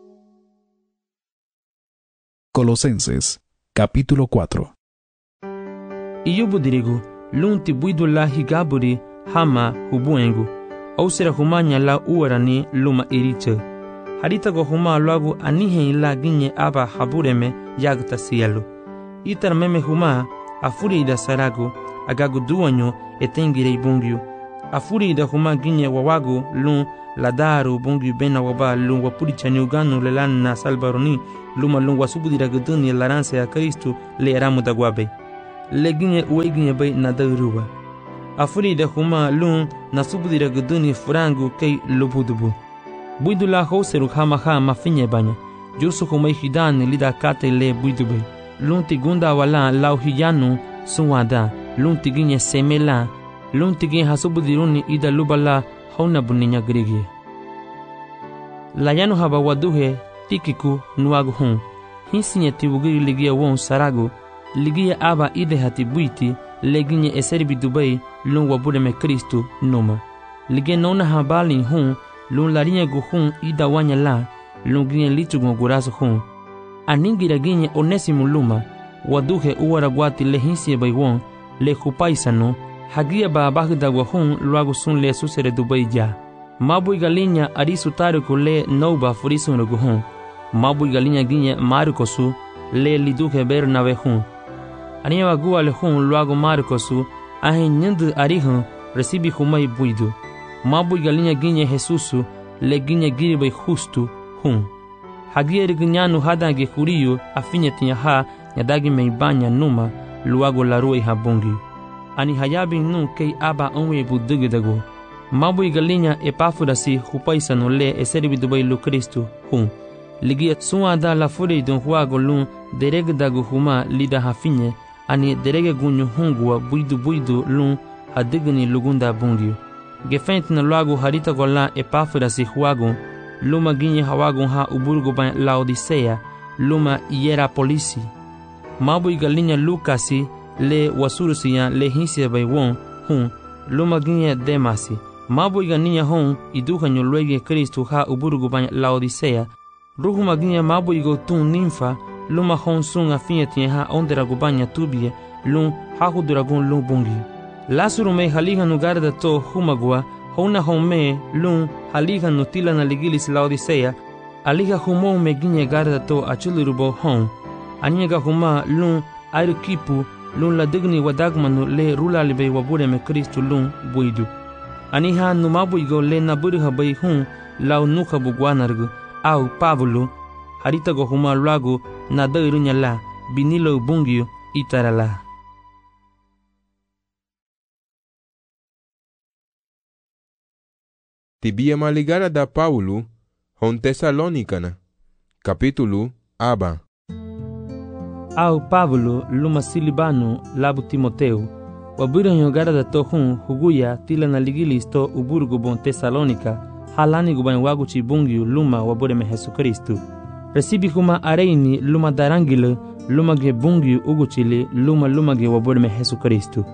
Colosenses, capítulo 4. Iyubu dirigu lunti buidu la higaburi hama hubuengu ausera humanya la uarani luma iriche. Haritago huma luagu anihe la ginye aba habureme yagta cielo. Itar meme huma afuri da sarago agagu duanyo etengirei bungiu Afuri da huma ginye wawago lun ladaru bungi bena waba lun wapuri chanyuganu lelan na salbaroni luma lun wasubudira guduni laranse a Kristu le eramu da guabe. Le ginye uwe ginye bay na daruwa. Afuri da huma lun na subudira guduni furangu kei lubudubu. Buidu la hoseru hama mafinye banya. Jusu huma hidani lida kate le buidube. Lun tigunda wala lau hiyanu suwada. Lun tiginye semela. Lun tigin hasubudiruni ida lubala hauna buninya grigi. Layanu haba waduhe tikiku nuagu hun. Hinsinye tibugiri ligia won saragu. Ligia aba ide hati buiti. Leginye eseribi dubai lun wabudeme Kristu numa. Ligia nona habali hun. Lun larinye gu hun ida wanya la. Lun ginye lichugun gurasu hun. Aningira ginye onesimu luma. Waduhe uwaragwati le hinsiye bai won. Le hupaisano. Hagia ba bagda wahun luagu sun le susere dubai ja. Mabui galinya arisu tariku le nouba furisun ruguhun. Mabui galinya ginye marikosu le liduke bernawe hun. Ania wagua le hun luagu marikosu ahe nyendu arihun recibi humai buidu. Mabui galinya ginye Jesusu le ginye giribai justu hun. Hagia riginyanu hadange huriyu afinye tinyaha nyadagi meibanya numa luagu larue habungi. Ani hayabi nu kei aba onwe budugidago. Mabui galinya Epafudasi hupaisano le eseribi dubai lu Kristu hun. Ligia suada la furi don huago lun deregdago huma lida hafinye. Ani derege gunyu hungua buidu lun hadigni lugunda bungiu. Gefent na luago harita gola Epafudasi huago. Luma ginye hawago ha uburgo ban Laodicea. Luma Hierapolisi. Mabui galinya Lukasi le wasurusiya le hinsia bai won hun luma ginye Demasi. Mabui ganinya hon iduha nyolwege Kristu ha uburugu ban Laodicea. Ruhuma ginye mabui go tun ninfa luma hon sun afinye tinye ha ondera gubanya tubie lun ha huduragun lun bungi. Lasuru me haliga nugarda to humagua hona hon me lun haliga nutila na ligilis Laodicea. Aliga humo me ginye garda to achulurubo hon. Anyega huma lun Arequipu lun la digni wadagmanu le rula libe wabure me Kristu lun buidu. Aniha numabuigo le naburiha bai hun lau nuka bugwanargu au Pavulu harita go huma luagu na dairunya la binilo bungiu itarala. Tibia maligara da Paulo hon Tesalonicana. Capítulo aba. Au Pavulu luma Silibano labu Timoteu. Wabura nyogara da tohun huguya tila na ligilis to uburgu bon Tesalonika. Halani gubain wagu chibungiu luma wabure me Jesu Kristu. Recibi huma areini luma darangile luma ge bungiu uguchile luma ge wabure me Jesu Kristu.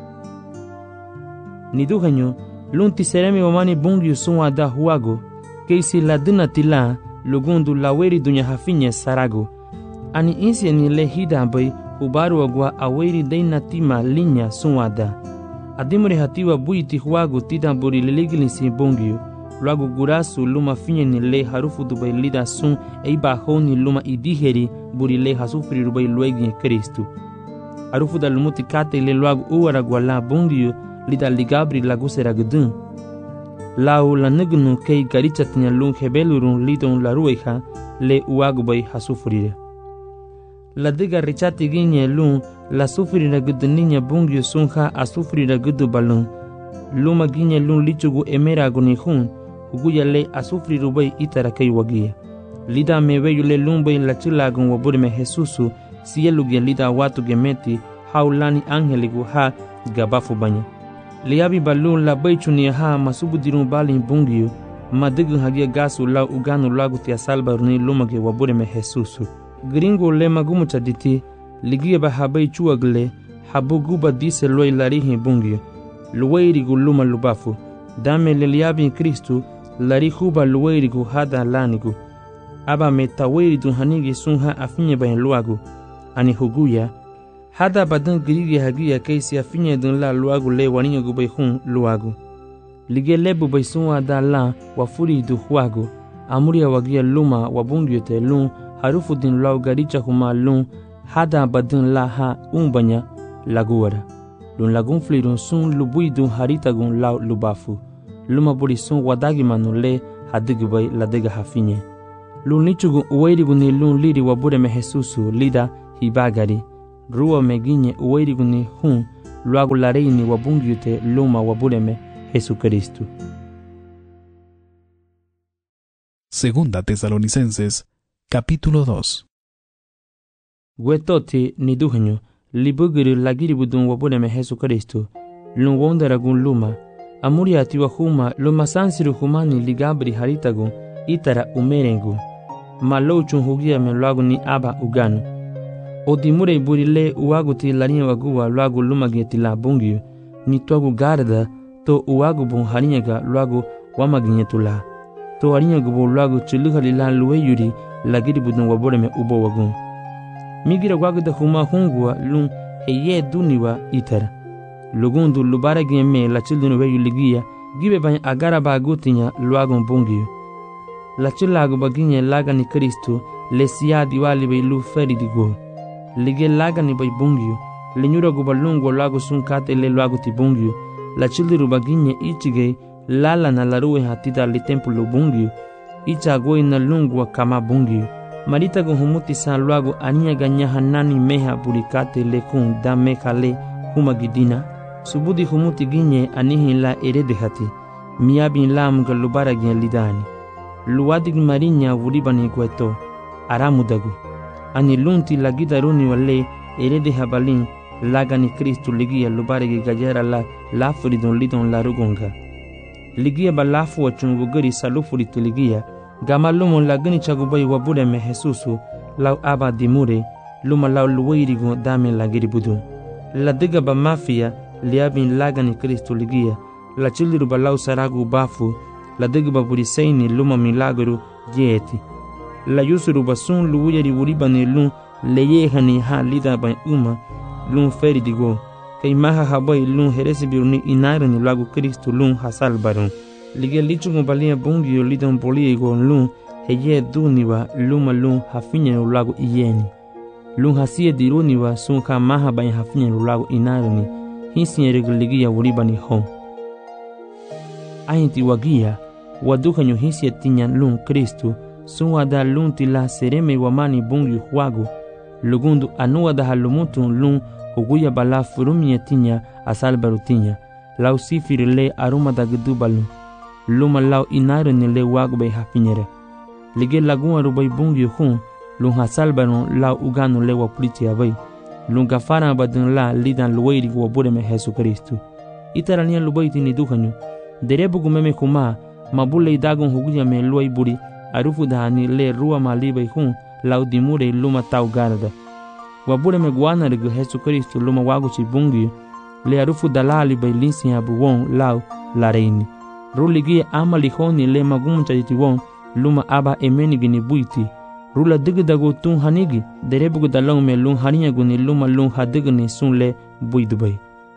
Niduhanyo lunti seremi wamani bungiu sunwa da huago. Keisi la dina tila lugundu laweri dunya hafinye sarago. Ani insia ni le hida bai hubaru agua aweri deina tima linya sunwada. Adimure hatiwa buiti huagu tida buri leligilisi bungiu. Luagu gurasu luma finye ni le harufu dubai lida sun eiba honi luma idiheri buri le hasufri rubai luegi Kristu. Harufu da lumuti kate le luagu uwaragua la bungiu lida ligabri lagusera gudun. Lau la negnu kei garichatnya lung hebelurun lidon la rueha le uagu bai hasufrire. La diga richati ginye lun la sufrira guduninya bungiu sunha asufrira gudu balun. Luma ginye lun lichugu emera guni hun huguya le asufriru bai itara kei wagia. Lida meweyu le lun bai la chilagun waburi me Jesusu sielu ge lida watu gemeti haulani angeligu ha gabafu banya. Liabi balun la bai chunia ha masubudirun balin bungiu madigu hagia gasu la uganu lagu tia salbaruni luma ge waburi me Jesusu. Gringo le magumu chaditi ligia ba habai chuagle habu guba dise loi larihi bungi luweiri gu luma lubafu dame le liabi Kristu lari huba luweiri gu hada lanigu aba metaweiri dun hanigi sunha afinye bain luagu ani huguya hada badan grigi hagia keisi afinye dun la luagu le waninyo gu bai hun luagu ligia lebu bai sunwa da la wafuri du huagu amuria wagia luma wabungi te lun harufu din lau garicha huma lun hada badun la ha umbanya laguara. lun lagun flirun sun lubuidun haritagun lau lubafu luma buri sun wadagi manule hadigbai ladega hafinye lun lichugun uwairiguni lun liri wabureme Jesusu lida hibagari ruwa meginye uwairiguni hun luagu lareini wabungyute luma wabureme Jesucristo. Segunda Tesalonicenses, capítulo 2. Wetoti ni duhenyo libugiri lagiribudun wabureme Jesucristo lun wondaragun luma amuriati wa huma luma sansiru humani ligabri haritagun itara umerengu malouchun hugiame luagu ni aba uganu odimure burile uaguti larinya waguwa luagu lumageti la bungiu ni togu garda to uagu bun harinyaga luagu wamaginyetula to harinyagu bu luagu chuluhali la luweyuri lagiribudun wabureme ubo wagun migira waguda huma hungwa lun heye duniwa itara lugundu lubara geme la children we yuligia gibe ban agara ba gutinya luagun bungiu la chilagu baginye laga ni Kristo lesia diwali be lu feri digo lige laga ni bay bungiu lenyura go balungo lagu sunkate le luagu ti bungiu la children baginye ichige lala na laruwe hatida li templo bungiu ichago ina lungwa kama bungiu marita go humuti san luagu ania ganya hanani meha burikate le kun da mekale humagidina subudi humuti ginye anihi la eredehati miabin lam galubara gyen lidani luwadig marinya wuribani gweto aramudagu ani lunti lagidaruni wale eredeha balin lagani Kristo ligia lubaregi gajera la furidon lidon la rugonga ligia balafu wachungugari salufuriti ligia gamalumo lagani chagubai wabureme Jesusu lau aba dimure luma lau luwairigo dame lagiribudu la diga ba mafia liabin lagani Kristo ligia la chiliru balau saragu bafu la diga ba buriseini luma milagru jeti la yusuru basun luwiri wuribani lun leyehani ha lida ba lun feri digo kay maha habai lun heresi biruni inarani lagu Kristo lun hasal barun lige lichungo balia bungio lidon poliego lun heye duniwa luma lun hafinya lagu iyeni lun hasie diruniwa sunka maha bay hafinya lagu inarani hisi regaligia wuribani hon ainti wagia wadukanyo hisi tinyan lun Kristo suwada lun tila sereme wamani bungio huagu lugundu anuwada halumutun lun huguya bala furumye tinya asal barutinya lau sifirile aruma dagdu balun luma lau inarani le wagu bay hafinyere lige lagun rubay bungio hun lun hasal barun lau uganu le wapuliti abay lun gafara badun la lidan luwairi wabureme Jesucristo itarania lubaiti ni duhanyo derebugu meme kuma mabule idagun huguya me luwai buri arufu dahani le ruwa malibay hun lau dimure luma tau garda wabureme guana regu Jesucristo luma waguchi bungio le arufu dalali bay linsi abuwon lau lareini ruligi amali honi le magumuncha yitiwon luma aba emenigi ni buiti rula digdago tun hanigi derebugu dalong me lun haniyagu ni luma lun hadigni sun le buidubay.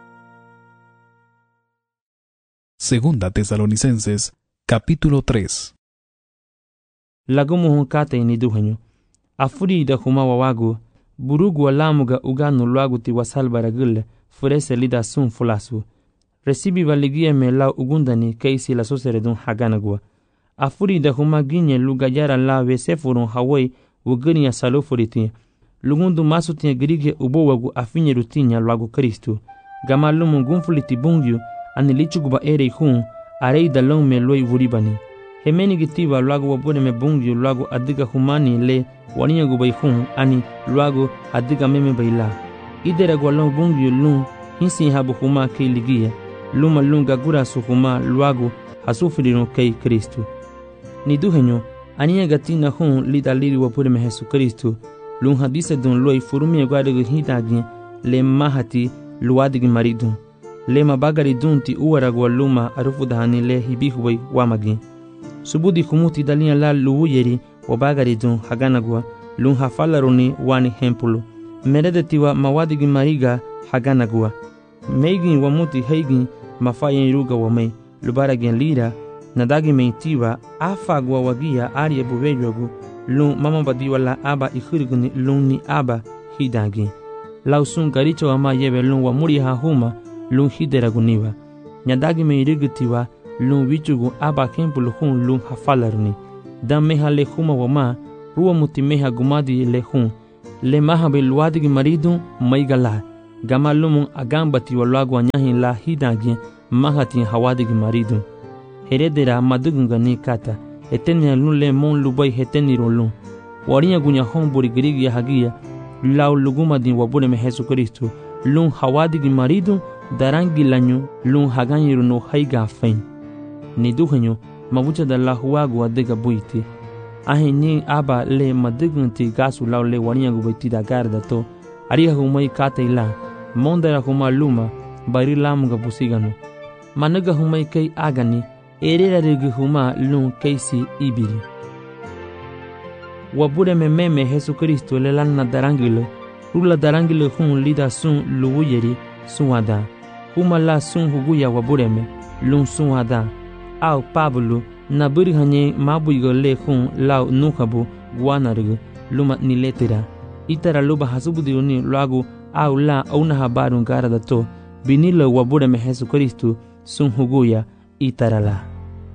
Segunda Tesalonicenses, capítulo 3. Lagumu hunkate ni duhanyo afuri da huma wawagu burugu alamuga uganu luagu ti wasalbara gule furese lida sun fulasu resibi valigia me lau ugundani keisi la soseredun haganagua afuri da huma ginye lugajara la vesefurun hawai ugania salufuriti lugundu masutia girige ubowagu afinye rutinya luagu Kristo gamalumu gunfuliti bungyu anilichuguba ere hun arei dalong me loi wuribani hemeni gitiba luagu wabune me bungyu luagu adiga humani le waniyagu bay hun ani luagu adiga meme bayla idera gwalong bungyu lun hinsi habu huma kei ligia luma lunga gura suhuma luagu hasufirino kei Kristo ni duhenyo aniya gatina hun lidaliri wapureme Jesucristo lun hadise dun loi furumia gwadegu hitagi le mahati luadigi maridun le mabagari dunti uwaragwa luma arufu dahani le hibihuwai wamagi subudi humuti dalia la luwuyeri wabagari dun haganagwa lun hafalaruni wani hempulu meredetiwa mawadigi mariga haganagwa meigin wamuti heigin mafayen ruga wamei lubaragin lira nadagi meitiwa afagwa wagia arie buweyogu lun mama badiwa la aba ikhiriguni lun ni aba hidagi lausun garicho ama yebe lun wamuri hahuma lun hidera guniva. Nyadagi me irigitiwa lun wichugu aba kempulu hun lun hafalarni. Dan meha le huma wama, ruwa muti meha gumadi le hun. Le maha be luadigi maridu maigala. Gama lumun agambati wa luagu anyahin la hidagi mahati hawadigi maridu. Heredera madugunga ni kata. Etenia lun le mon lubai heteni rolun. Warinya gunya hon buri girigi hagia. Lau luguma din wabure me Jesu Kristo. Lun hawadigi maridu darangi lanyu lun haganyiru no haiga fein. Ni duhenyo mabucha da la huagu adega buiti. Ahini aba le madugunti gasu lau le warinya gubaiti da garda to. Ariha humai kata ila. Mondera huma luma bari lamuga busigano. Managa humai kei agani. Erera rigi huma lun keisi ibiri. Wabure me meme Jesu Kristo le lana darangile. Rula darangile hun lida sun luwuyeri suada. Huma la sun huguya wabure me lun suada. Au Pablo na buri hanye mabuigo le hun lau nukabu guanarigi luma niletira. Itara luba hasubudi uni luagu au la una habarun gara da to. Binilo wabure me Jesu Kristo sun huguya itara la.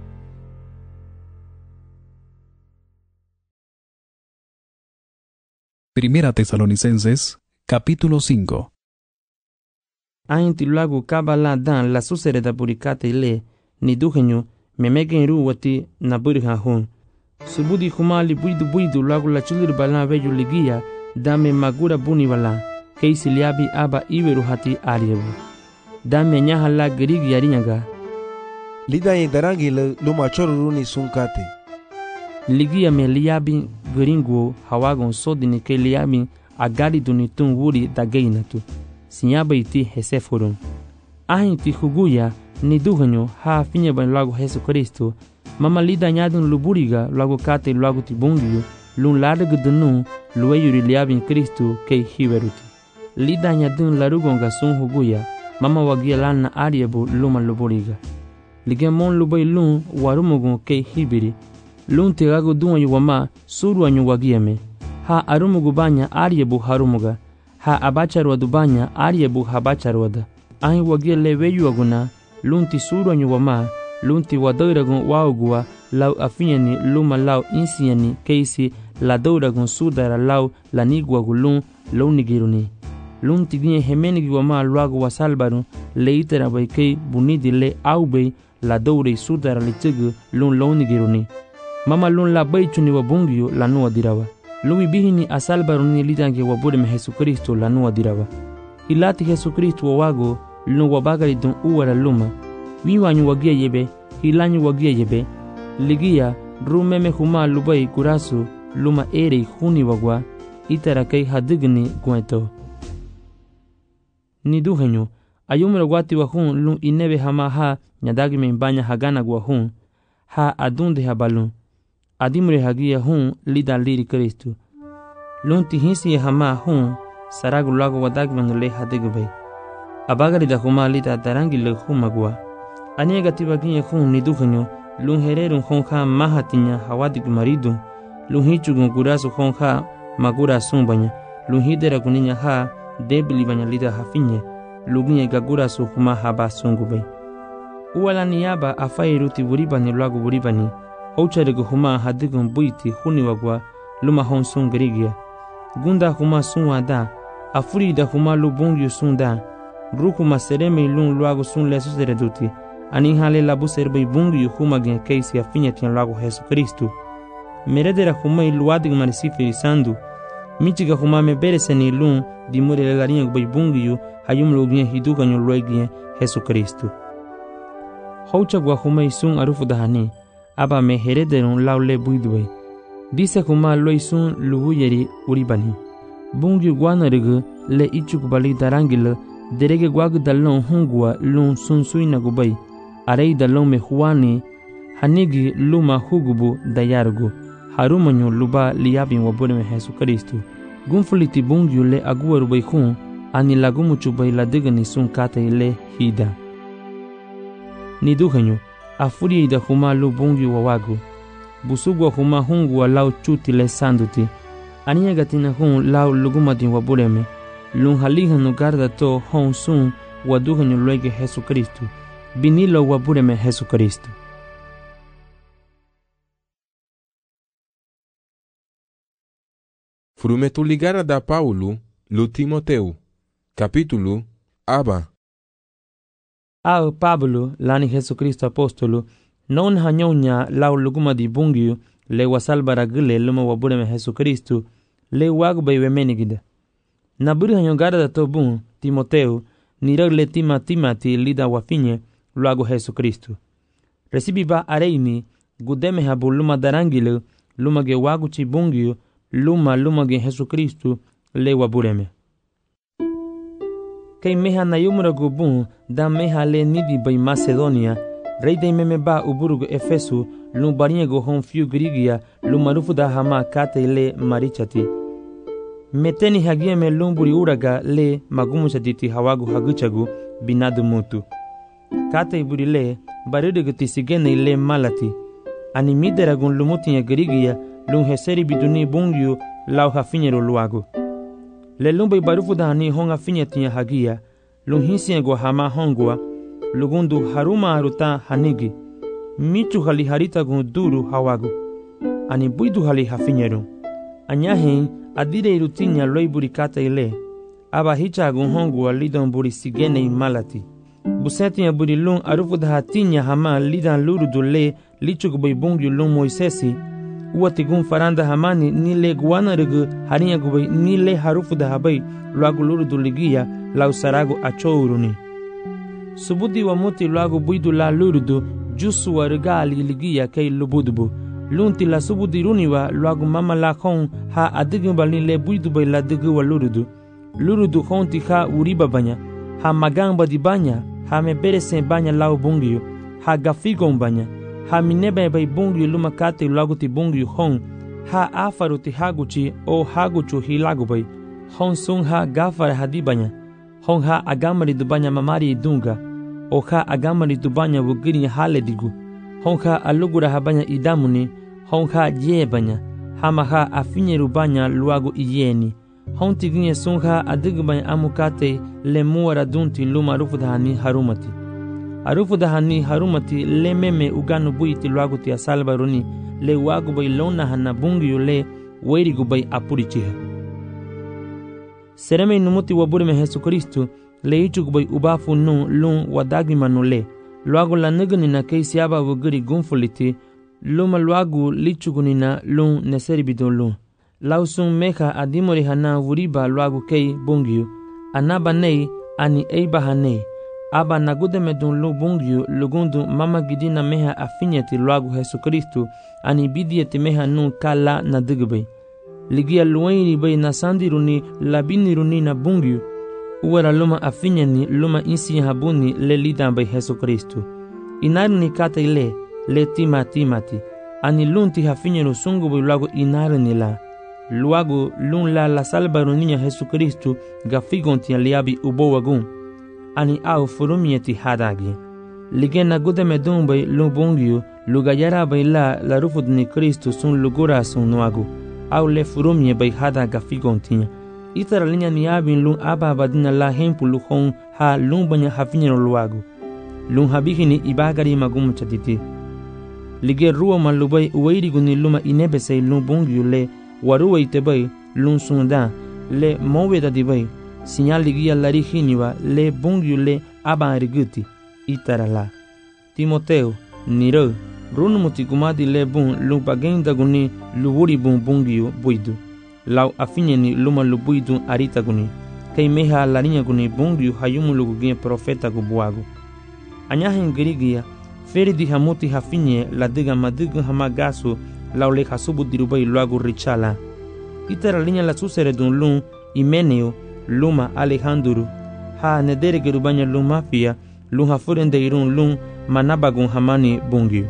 Primera Tesalonicenses, capítulo 5. Ainti luagu kabala dan la susereda burikate le, ni duhenyo, memegen ruwati na buriha hun. Subudi humali buidu luagu la chulir balan veju ligia, dame magura buni bala, keisi liabi aba iweru hati ariebu. Dame nyaha la gerigi yarinyaga. Lida ye darangi le luma choruruni sunkate. Ligia me liabi geringo hawagon sodini ke liabi agari dunitun wuri dageinatu. Sinyaba iti heseforum. Ahinti huguya ni duhanyo ha finye ban lago Jesu Kristo. Mama lida nyadun luburiga lago kate lago tibungiyo. Lun larga dunu lueyuri liabin Kristo ke hiveruti. Lida nyadun larugonga sun huguya. Mama wagia lana ariebu luma luburiga. Ligemon lubay lun warumugun ke hibiri. Lun tegago duwa yuwama suru anyu wagiame. Ha arumugu banya ariebu harumuga. Ha abacharwa dubanya ariebu habacharwada. Ahi wagia leweyu waguna. Lun ti suru anyu wama. Lun ti wadairagun waugua. Lau afinyani luma lau insiyani keisi la dauragun sudara lau laniguagu lun launigiruni. Lun ti ginye hemenigi wama luagu wasalbarun leitera baikei bunidi le aubei la daurei sudara litigu lun launigiruni. Mama lun la baichuni wabungiyo la nuwa dirawa. Lui bihini asalbaruni litange wabure me Jesu Kristo la nuwa dirawa. Hilati Jesu Kristo wawago lun wabagari dun uwara luma. Wiwanyu wagia yebe, hilanyu wagia yebe. Ligia rumeme huma lubai kurasu luma erei huni wagwa. Itara kei hadigni gueto. Ni duhenyo, ayumra wati wahun lun inebe hama ha nyadagi me mbanya hagana guahun. Ha adunde habalun. Adimre hagia hun lida liri Kristo. Lun tihinsi hama hun saragu lago wadagman le hadigubay. Abagari da huma lida darangi le humagua. Aniega tibaginya hun ni duhenyo lun hererun hun ha mahatinya hawadig maridun. Lun hichugun gurasu hun ha magura sumbanya. Lun hidera kuninya ha debili banya lida hafinye. Luginye gagurasu huma haba sungubay. Uwala niyaba afairuti buribani lago buribani. Oucharigu huma hadigun buiti huni wagwa luma hon sun gerigia. Gunda huma sun wada. Afurida huma lubungyu sun da. Rukuma sereme lun luago sun lesu sereduti. Ani hale labu serbe bungyu huma gen keisi afinya tian lago Jesu Kristo. Meredera huma iluadig marisiferi sandu. Michiga huma me bereseni lun dimure lelarinha gbai bungyu hayum lugien hiduga nyo luegien Jesu Kristo. Houchagwa huma isun arufu dahani. Aba me herederun laule buidwe. Dise kuma loisun luwuyeri uribani. Bungi guanarigu le ichukubali darangile derege guagu dalon hungua lun sunsuina gubai. Arei dalon me huani hanigi luma hugubu dayarugu. Harumanyu luba liyabin wabure me Jesu Kristo. Gunfuliti bungi le aguaru bai hun ani lagumuchu bai ladigani sun kata ile hida. Ni duhenyu. Afuri da huma lu bungi wawagu. Busugwa huma hungu wa lau chuti le sanduti. Aniya gatina hun lau lugumadin wabureme. Lun halihanu garda to hon sun waduhanyo luege Jesucristo. Vinilo wabureme Jesucristo. Frumetu ligara da Paulo, lu Timoteu. Capítulo Aba. Ao Pablo, lani Jesucristo apostolo, non hanyonya lau luguma di bungiu, le wasalbara gile luma wabureme Jesucristo, le wagbe wemenigida. Naburi hanyongara da tobun, Timoteu, niragle timati lida wafinye, luago Jesucristo. Recibiba areimi, gudeme habu luma darangile, luma ge wagu chibungiu, luma ge Jesucristo, le wabureme. Kei meha na yumura gubun, da meha le nidi bai Macedonia, rei de memeba uburugo Efesu, lum bariego hon fiu Grigia, lumarufu da hama kate le marichati. Meteni hagieme lumburi uraga le magumuchaditi hawagu haguchagu, binadu mutu. Kate iburi le, barirugo tisigene le malati. Animideragun lumutinya Grigia, lum heseri biduni bungiu, lau hafinero luago. Le lumbai barufu da hani honga finyetinha hagia, lum hinsiego hama hongwa, lugundu haruma haruta hanigi, mitu hali harita gun duru hawagu, ani buidu hali hafinyeru. Anyahin adire irutinya loiburi kata ile, aba hicha gun hongwa lidon buri sigene malati. Busetinya buri lum arufu da hatinya hama lidan lurudu le lichugubay bungi lum Moisesi, uatigun faranda hamani ni le guanarigu harinha gubay ni le harufu da habay luagu lurudu ligia lau saragu achouruni. Subudi wa muti luagu buidu la lurudu jusu wa rigali ligia kei lubudubu. Lunti la subudi runiwa luagu mama la khon ha adigun balin le buidu bay la digu wa lurudu. Lurudu khonti ha uriba banya, ha magamba di banya, ha mebere sen banya lau bungiyo, ha gafigon banya. Ha minebe bay bungi luma kate laguti bungi hon, ha afaruti haguchi o haguchu hilagubay, hon sun ha gafara hadibanya, hon ha agamari dubanya mamari dunga, o ha agamari dubanya wugiri haledigu, hon ha alugura habanya idamuni, hon ha yebanya, hama ha afinyeru banya luagu iyeni, hon tiginye sun ha adigubanya amukate le muara dunti luma rufudhani harumati. Arufu da hani harumati le meme uganu buiti luaguti asalbaruni le wagu bay lona hana bungiyu le weirigu bay apurichiha. Sereme numuti waburime Jesucristo le ichugu bay ubafu nun lun wadagimanu le luagu la nigani kei siaba wugiri gunfuliti luma luagu lichugunina lun neseribidun lun. Lausun meha adimori hana wuriba luagu kei bungiyu anaba nei ani eiba hanei. Aba nagude medun lu bungiu lugundu mama gidina meha afinyati luagu Jesucristo ani bidieti meha nun kala na digubay. Ligia luwaini bay na sandiruni labiniruni na bungiu. Uwara luma afinyani luma insi habuni le lidan bay Jesucristo. Inaruni kata ile le timati. Ani lunti hafinyanu sungu bay luagu inaruni la. Luagu lun la salbaruninya Jesucristo gafigonti aliabi ubowagun. Ani au furumieti hadagi. Ligena gude medumbay lubungiu, lugayara bay la rufudni Cristo sun lugura sun nuagu, au le furumie bay hadaga figontinya. Itara linya ni abin lun aba badina la hempu luhon ha lumbanya hafinyo luagu. Lun habihini ibagari magum chatiti. Lige ruwa malubay uwairiguni luma inebesay lubungiu le waruwa itebay lun sundan le moweda dibay. Sinyal ligia larihiniwa le bungiu le abanriguti itarala. Timoteu, niro, runumuti kumadi le bun lupagendaguni luburi bun bungiu buidu. Lau afinyeni luma lubuidu aritaguni. Kei meha larinya guni bungiu hayumu lugugie profeta gubuagu. Anyahen girigia, feri di hamuti hafinye la diga madigu hamagasu lau le hasubu dirubay luagu richala. Itaralinya la susere dun lun Imeneo luma Alejandro ha nedere gerubanya luma fia lun hafuren de irun lun manabagun hamani bungiu.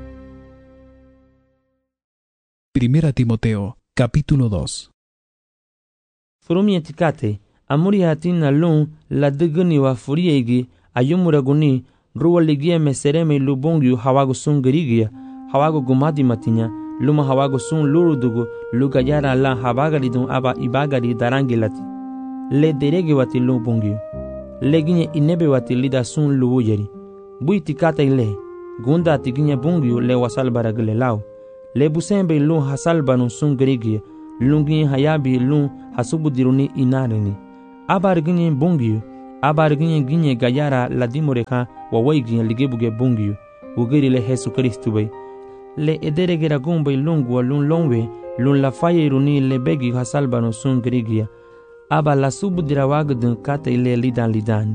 Primera Timoteo, capítulo 2. Furumi etikate, amuri hatina lun la diguni wa furiegi ayumuraguni ruwa ligia mesereme lubungiu hawagu sun gerigia hawagu gumadi matinya luma hawagu sun lurudugu lugayara la habagari dun aba ibagari darangilati. Le derege wati lubungiu. leginye inebe wati lida sun lubu yeri. Buiti kata ile, gunda tiginye bungyu le wasal baragile lao. Le busembe lun hasal banu sun gerigi, lungi hayabi lun hasubudiruni inarini. Abarginye bungyu, abarginye ginye gayara ladimoreka wawaiginye ligebuge bungyu, ugeri le Jesu Kristu bay. Le ederegera gumbe lungwa lun longwe, lun la faye runi le begi hasal banu sun gerigia. Aba la subudirawagdun kata ile lidan.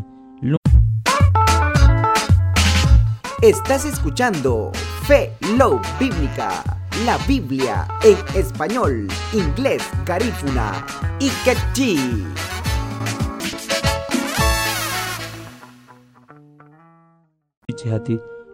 Estás escuchando Fe Love Bíblica, la Biblia en español, inglés, garífuna y quechí. Hati